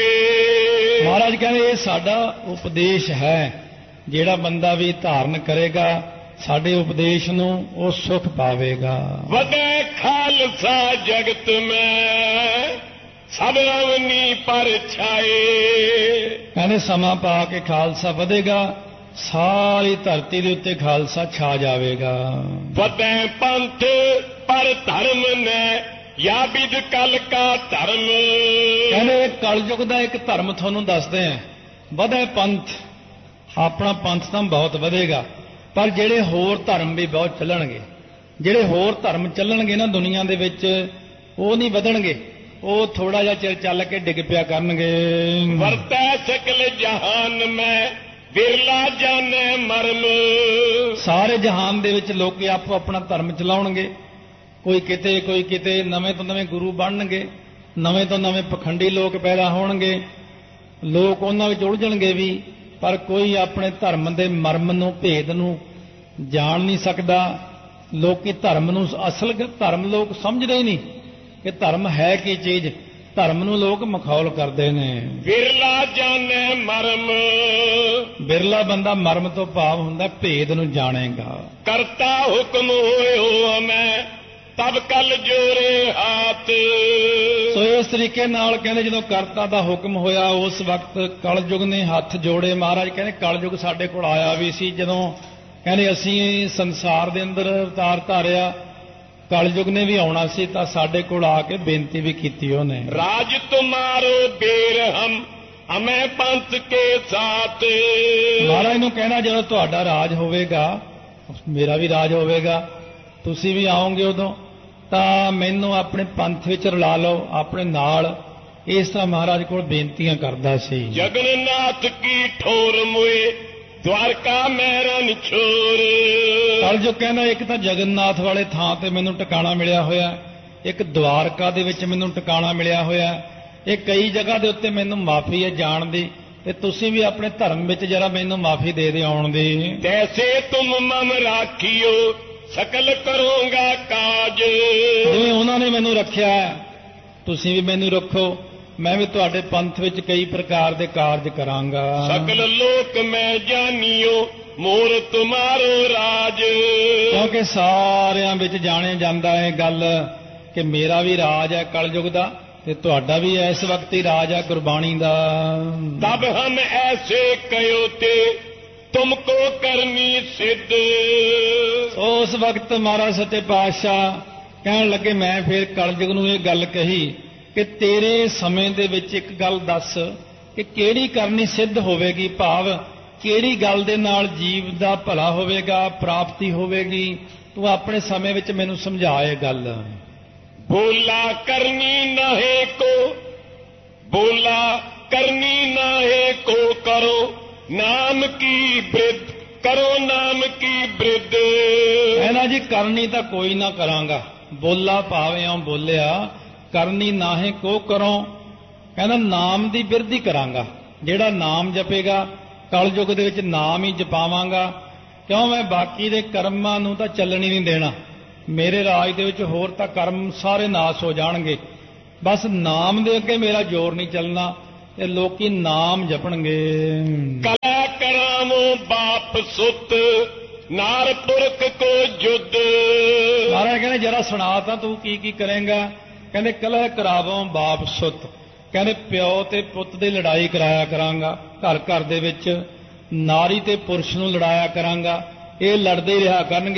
ਪਾਏ। ਮਹਾਰਾਜ ਕਹਿੰਦੇ ਇਹ ਸਾਡਾ ਉਪਦੇਸ਼ ਹੈ, ਜਿਹੜਾ ਬੰਦਾ ਵੀ ਧਾਰਨ ਕਰੇਗਾ ਸਾਡੇ ਉਪਦੇਸ਼ ਨੂੰ ਉਹ ਸੁਖ ਪਾਵੇਗਾ। ਵਧੈ ਖਾਲਸਾ ਜਗਤ ਮੈਂ ਸਭ ਅਵਨੀ ਪਰ ਛਾਏ। ਕਹਿੰਦੇ ਸਮਾਂ ਪਾ ਕੇ ਖਾਲਸਾ ਵਧੇਗਾ, ਸਾਰੀ ਧਰਤੀ ਦੇ ਉੱਤੇ ਖਾਲਸਾ ਛਾ ਜਾਵੇਗਾ। ਵਧੈ ਪੰਥ ਪਰ ਧਰਮ ਨੇ ਯਾ ਵਿਦ ਕਲ ਕਾ ਧਰਮ। ਕਹਿੰਦੇ ਕਲਯੁਗ ਦਾ ਇੱਕ ਧਰਮ ਤੁਹਾਨੂੰ ਦੱਸਦੇ ਆ, ਵਧੈ ਪੰਥ। ਆਪਣਾ ਪੰਥ ਤਾਂ ਬਹੁਤ ਵਧੇਗਾ, ਪਰ ਜਿਹੜੇ ਹੋਰ ਧਰਮ ਵੀ ਬਹੁਤ ਚੱਲਣਗੇ। ਜਿਹੜੇ ਹੋਰ ਧਰਮ ਚੱਲਣਗੇ ਨਾ ਦੁਨੀਆ ਦੇ ਵਿੱਚ, ਉਹ ਨਹੀਂ ਵਧਣਗੇ, ਉਹ ਥੋੜਾ ਜਿਹਾ ਚਿਰ ਚੱਲ ਕੇ ਡਿੱਗ ਪਿਆ ਕਰਨਗੇ। ਵਰਤੈ ਸਕਲ ਜਹਾਨ ਮੈਂ ਬਿਰਲਾ ਜਾਣੇ ਮਰਮ। ਸਾਰੇ ਜਹਾਨ ਦੇ ਵਿੱਚ ਲੋਕ ਆਪੋ ਆਪਣਾ ਧਰਮ ਚਲਾਉਣਗੇ, ਕੋਈ ਕਿਤੇ ਕੋਈ ਕਿਤੇ, ਨਵੇਂ ਤੋਂ ਨਵੇਂ ਗੁਰੂ ਬਣਨਗੇ, ਨਵੇਂ ਤੋਂ ਨਵੇਂ ਪਖੰਡੀ ਲੋਕ ਪੈਦਾ ਹੋਣਗੇ, ਲੋਕ ਉਹਨਾਂ ਵਿੱਚ ਉਲਝਣਗੇ ਵੀ, ਪਰ ਕੋਈ ਆਪਣੇ ਧਰਮ ਦੇ ਮਰਮ ਨੂੰ, ਭੇਦ ਨੂੰ ਜਾਣ ਨਹੀਂ ਸਕਦਾ। ਲੋਕੀ ਧਰਮ ਨੂੰ, ਅਸਲ ਧਰਮ ਲੋਕ ਸਮਝਦੇ ਹੀ ਨਹੀਂ ਕਿ ਧਰਮ ਹੈ ਕੀ ਚੀਜ਼। ਧਰਮ ਨੂੰ ਲੋਕ ਮਖੌਲ ਕਰਦੇ ਨੇ। ਬਿਰਲਾ ਜਾਣੇ ਮਰਮ। ਬਿਰਲਾ ਬੰਦਾ ਮਰਮ ਤੋਂ ਭਾਵ ਹੁੰਦਾ ਭੇਦ ਨੂੰ ਜਾਣੇਗਾ। ਕਰਤਾ ਹੁਕਮ ਹੋਇਓ ਮੈਂ ਤਬ ਕਲ ਜੋਰੇ ਹਾਥ। ਸੋ ਇਸ ਤਰੀਕੇ ਨਾਲ ਕਹਿੰਦੇ ਜਦੋਂ ਕਰਤਾ ਦਾ ਹੁਕਮ ਹੋਇਆ ਉਸ ਵਕਤ ਕਲਯੁਗ ਨੇ ਹੱਥ ਜੋੜੇ। ਮਹਾਰਾਜ ਕਹਿੰਦੇ ਕਲਯੁਗ ਸਾਡੇ ਕੋਲ ਆਇਆ ਵੀ ਸੀ, ਜਦੋਂ ਕਹਿੰਦੇ ਅਸੀਂ ਸੰਸਾਰ ਦੇ ਅੰਦਰ ਅਵਤਾਰ ਧਾਰਿਆ, ਕਲਯੁਗ ਨੇ ਵੀ ਆਉਣਾ ਸੀ, ਤਾਂ ਸਾਡੇ ਕੋਲ ਆ ਕੇ ਬੇਨਤੀ ਵੀ ਕੀਤੀ ਉਹਨੇ। ਰਾਜ ਤੁਮਾਰੋ ਬੇਰ ਹਮ ਹਮੇ ਪੰਥ ਕੇ ਸਾਥ। ਮਹਾਰਾਜ ਨੂੰ ਕਹਿਣਾ ਜਦੋਂ ਤੁਹਾਡਾ ਰਾਜ ਹੋਵੇਗਾ, ਮੇਰਾ ਵੀ ਰਾਜ ਹੋਵੇਗਾ, ਤੁਸੀਂ ਵੀ ਆਓਗੇ ਉਦੋਂ, ਤਾਂ ਮੈਨੂੰ ਆਪਣੇ ਪੰਥ ਵਿੱਚ ਰਲਾ ਲਓ ਆਪਣੇ ਨਾਲ। ਇਸ ਤਰ੍ਹਾਂ ਮਹਾਰਾਜ ਕੋਲ ਬੇਨਤੀਆਂ ਕਰਦਾ ਸੀ। ਜਗਨਨਾਥ ਕੀ ਠੋਰ ਮੁਏ ਦਵਾਰਕਾ ਮੇਰਾ ਨਿਛੋਰ। ਕਲਯੁਗ ਕਹਿੰਦਾ ਇੱਕ ਤਾਂ ਜਗਨਨਾਥ ਵਾਲੇ ਥਾਂ ਤੇ ਮੈਨੂੰ ਟਿਕਾਣਾ ਮਿਲਿਆ ਹੋਇਆ, ਇੱਕ ਦਵਾਰਕਾ ਦੇ ਵਿੱਚ ਮੈਨੂੰ ਟਿਕਾਣਾ ਮਿਲਿਆ ਹੋਇਆ, ਇਹ ਕਈ ਜਗ੍ਹਾ ਦੇ ਉੱਤੇ ਮੈਨੂੰ ਮਾਫੀ ਹੈ ਜਾਣ ਦੀ, ਤੇ ਤੁਸੀਂ ਵੀ ਆਪਣੇ ਧਰਮ ਵਿੱਚ ਜਰਾ ਮੈਨੂੰ ਮਾਫੀ ਦੇ ਦੇ ਆਉਣ ਦੀ। ਤੈਸੇ ਤੁਮ ਮਮ ਰਾਖਿਓ ਸਕਲ ਕਰੋਗਾ ਕਾਜ। ਜਿਵੇਂ ਉਹਨਾਂ ਨੇ ਮੈਨੂੰ ਰੱਖਿਆ ਤੁਸੀਂ ਵੀ ਮੈਨੂੰ ਰੱਖੋ, ਮੈਂ ਵੀ ਤੁਹਾਡੇ ਪੰਥ ਵਿੱਚ ਕਈ ਪ੍ਰਕਾਰ ਦੇ ਕਾਰਜ ਕਰਾਂਗਾ। ਸਕਲ ਲੋਕ ਮੈਂ ਜਾਣਿਓ ਮੋਰ ਤੁਮਾਰੋ ਰਾਜ। ਕਿਉਂਕਿ ਸਾਰਿਆਂ ਵਿੱਚ ਜਾਣੇ ਜਾਂਦਾ ਹੈ ਗੱਲ ਕਿ ਮੇਰਾ ਵੀ ਰਾਜ ਹੈ ਕਲਯੁਗ ਦਾ, ਤੇ ਤੁਹਾਡਾ ਵੀ ਇਸ ਵਕਤ ਹੀ ਰਾਜ ਹੈ ਗੁਰਬਾਣੀ ਦਾ। ਤਬ ਹਮ ਐਸੇ ਕਹਿਓ ਤੇ ਤੁਮਕੋ ਕਰਨੀ ਸਿੱਧ। ਉਸ ਵਕਤ ਮਹਾਰਾਜ ਸੱਚੇ ਪਾਤਸ਼ਾਹ ਕਹਿਣ ਲੱਗੇ, ਮੈਂ ਫਿਰ ਕਲਯੁਗ ਨੂੰ ਇਹ ਗੱਲ ਕਹੀ ਕਿ ਤੇਰੇ ਸਮੇਂ ਦੇ ਵਿੱਚ ਇੱਕ ਗੱਲ ਦੱਸ ਕਿ ਕਿਹੜੀ ਕਰਨੀ ਸਿੱਧ ਹੋਵੇਗੀ, ਭਾਵ ਕਿਹੜੀ ਗੱਲ ਦੇ ਨਾਲ ਜੀਵ ਦਾ ਭਲਾ ਹੋਵੇਗਾ, ਪ੍ਰਾਪਤੀ ਹੋਵੇਗੀ। ਤੂੰ ਆਪਣੇ ਸਮੇਂ ਵਿੱਚ ਮੈਨੂੰ ਸਮਝਾ ਇਹ ਗੱਲ। ਬੋਲਾ ਕਰਨੀ ਨਾਹੇ ਕੋ, ਬੋਲਾ ਕਰਨੀ ਨਾਹੇ ਕੋ ਕਰੋ ਨਾਮ ਕੀ ਬ੍ਰਿਧ, ਕਰੋ ਨਾਮ ਕੀ ਬ੍ਰਿਧ। ਕਹਿੰਦਾ ਜੀ ਕਰਨੀ ਤਾਂ ਕੋਈ ਨਾ ਕਰਾਂਗਾ, ਬੋਲਾ ਭਾਵੇਂ ਬੋਲਿਆ, ਕਰਨੀ ਨਾਹੇ ਕੋ ਕਰੋ, ਕਹਿੰਦਾ ਨਾਮ ਦੀ ਬਿਰਧੀ ਕਰਾਂਗਾ। ਜਿਹੜਾ ਨਾਮ ਜਪੇਗਾ ਕਲਯੁਗ ਦੇ ਵਿੱਚ ਨਾਮ ਹੀ ਜਪਾਵਾਂਗਾ, ਕਿਉਂ ਮੈਂ ਬਾਕੀ ਦੇ ਕਰਮਾਂ ਨੂੰ ਤਾਂ ਚੱਲਣ ਹੀ ਨਹੀਂ ਦੇਣਾ। ਮੇਰੇ ਰਾਜ ਦੇ ਵਿੱਚ ਹੋਰ ਤਾਂ ਕਰਮ ਸਾਰੇ ਨਾਸ ਹੋ ਜਾਣਗੇ, ਬਸ ਨਾਮ ਦੇ ਅੱਗੇ ਮੇਰਾ ਜ਼ੋਰ ਨਹੀਂ ਚੱਲਣਾ, ਤੇ ਲੋਕੀ ਨਾਮ ਜਪਣਗੇ। ਕਲਾ ਕਰਾਵੋ ਬਾਪ ਸੁੱਤ ਨਾਰ ਪੁਰਖ ਕੋ ਜੁਦ। ਮਹਾਰਾਜ ਕਹਿੰਦੇ ਜਰਾ ਸੁਣਾ ਤਾਂ ਤੂੰ ਕੀ ਕੀ ਕਰੇਂਗਾ। ਕਹਿੰਦੇ ਕਲਹ ਕਰਾਵੋ ਬਾਪ ਸੁੱਤ, ਕਹਿੰਦੇ ਪਿਓ ਤੇ ਪੁੱਤ ਦੀ ਲੜਾਈ ਕਰਾਇਆ ਕਰਾਂਗਾ, ਘਰ ਘਰ ਦੇ ਵਿੱਚ ਨਾਰੀ ਤੇ ਪੁਰਸ਼ ਨੂੰ ਲੜਾਇਆ ਕਰਾਂਗਾ, ਇਹ ਲੜਦੇ ਹੀ ਰਿਹਾ ਕਰਨਗੇ।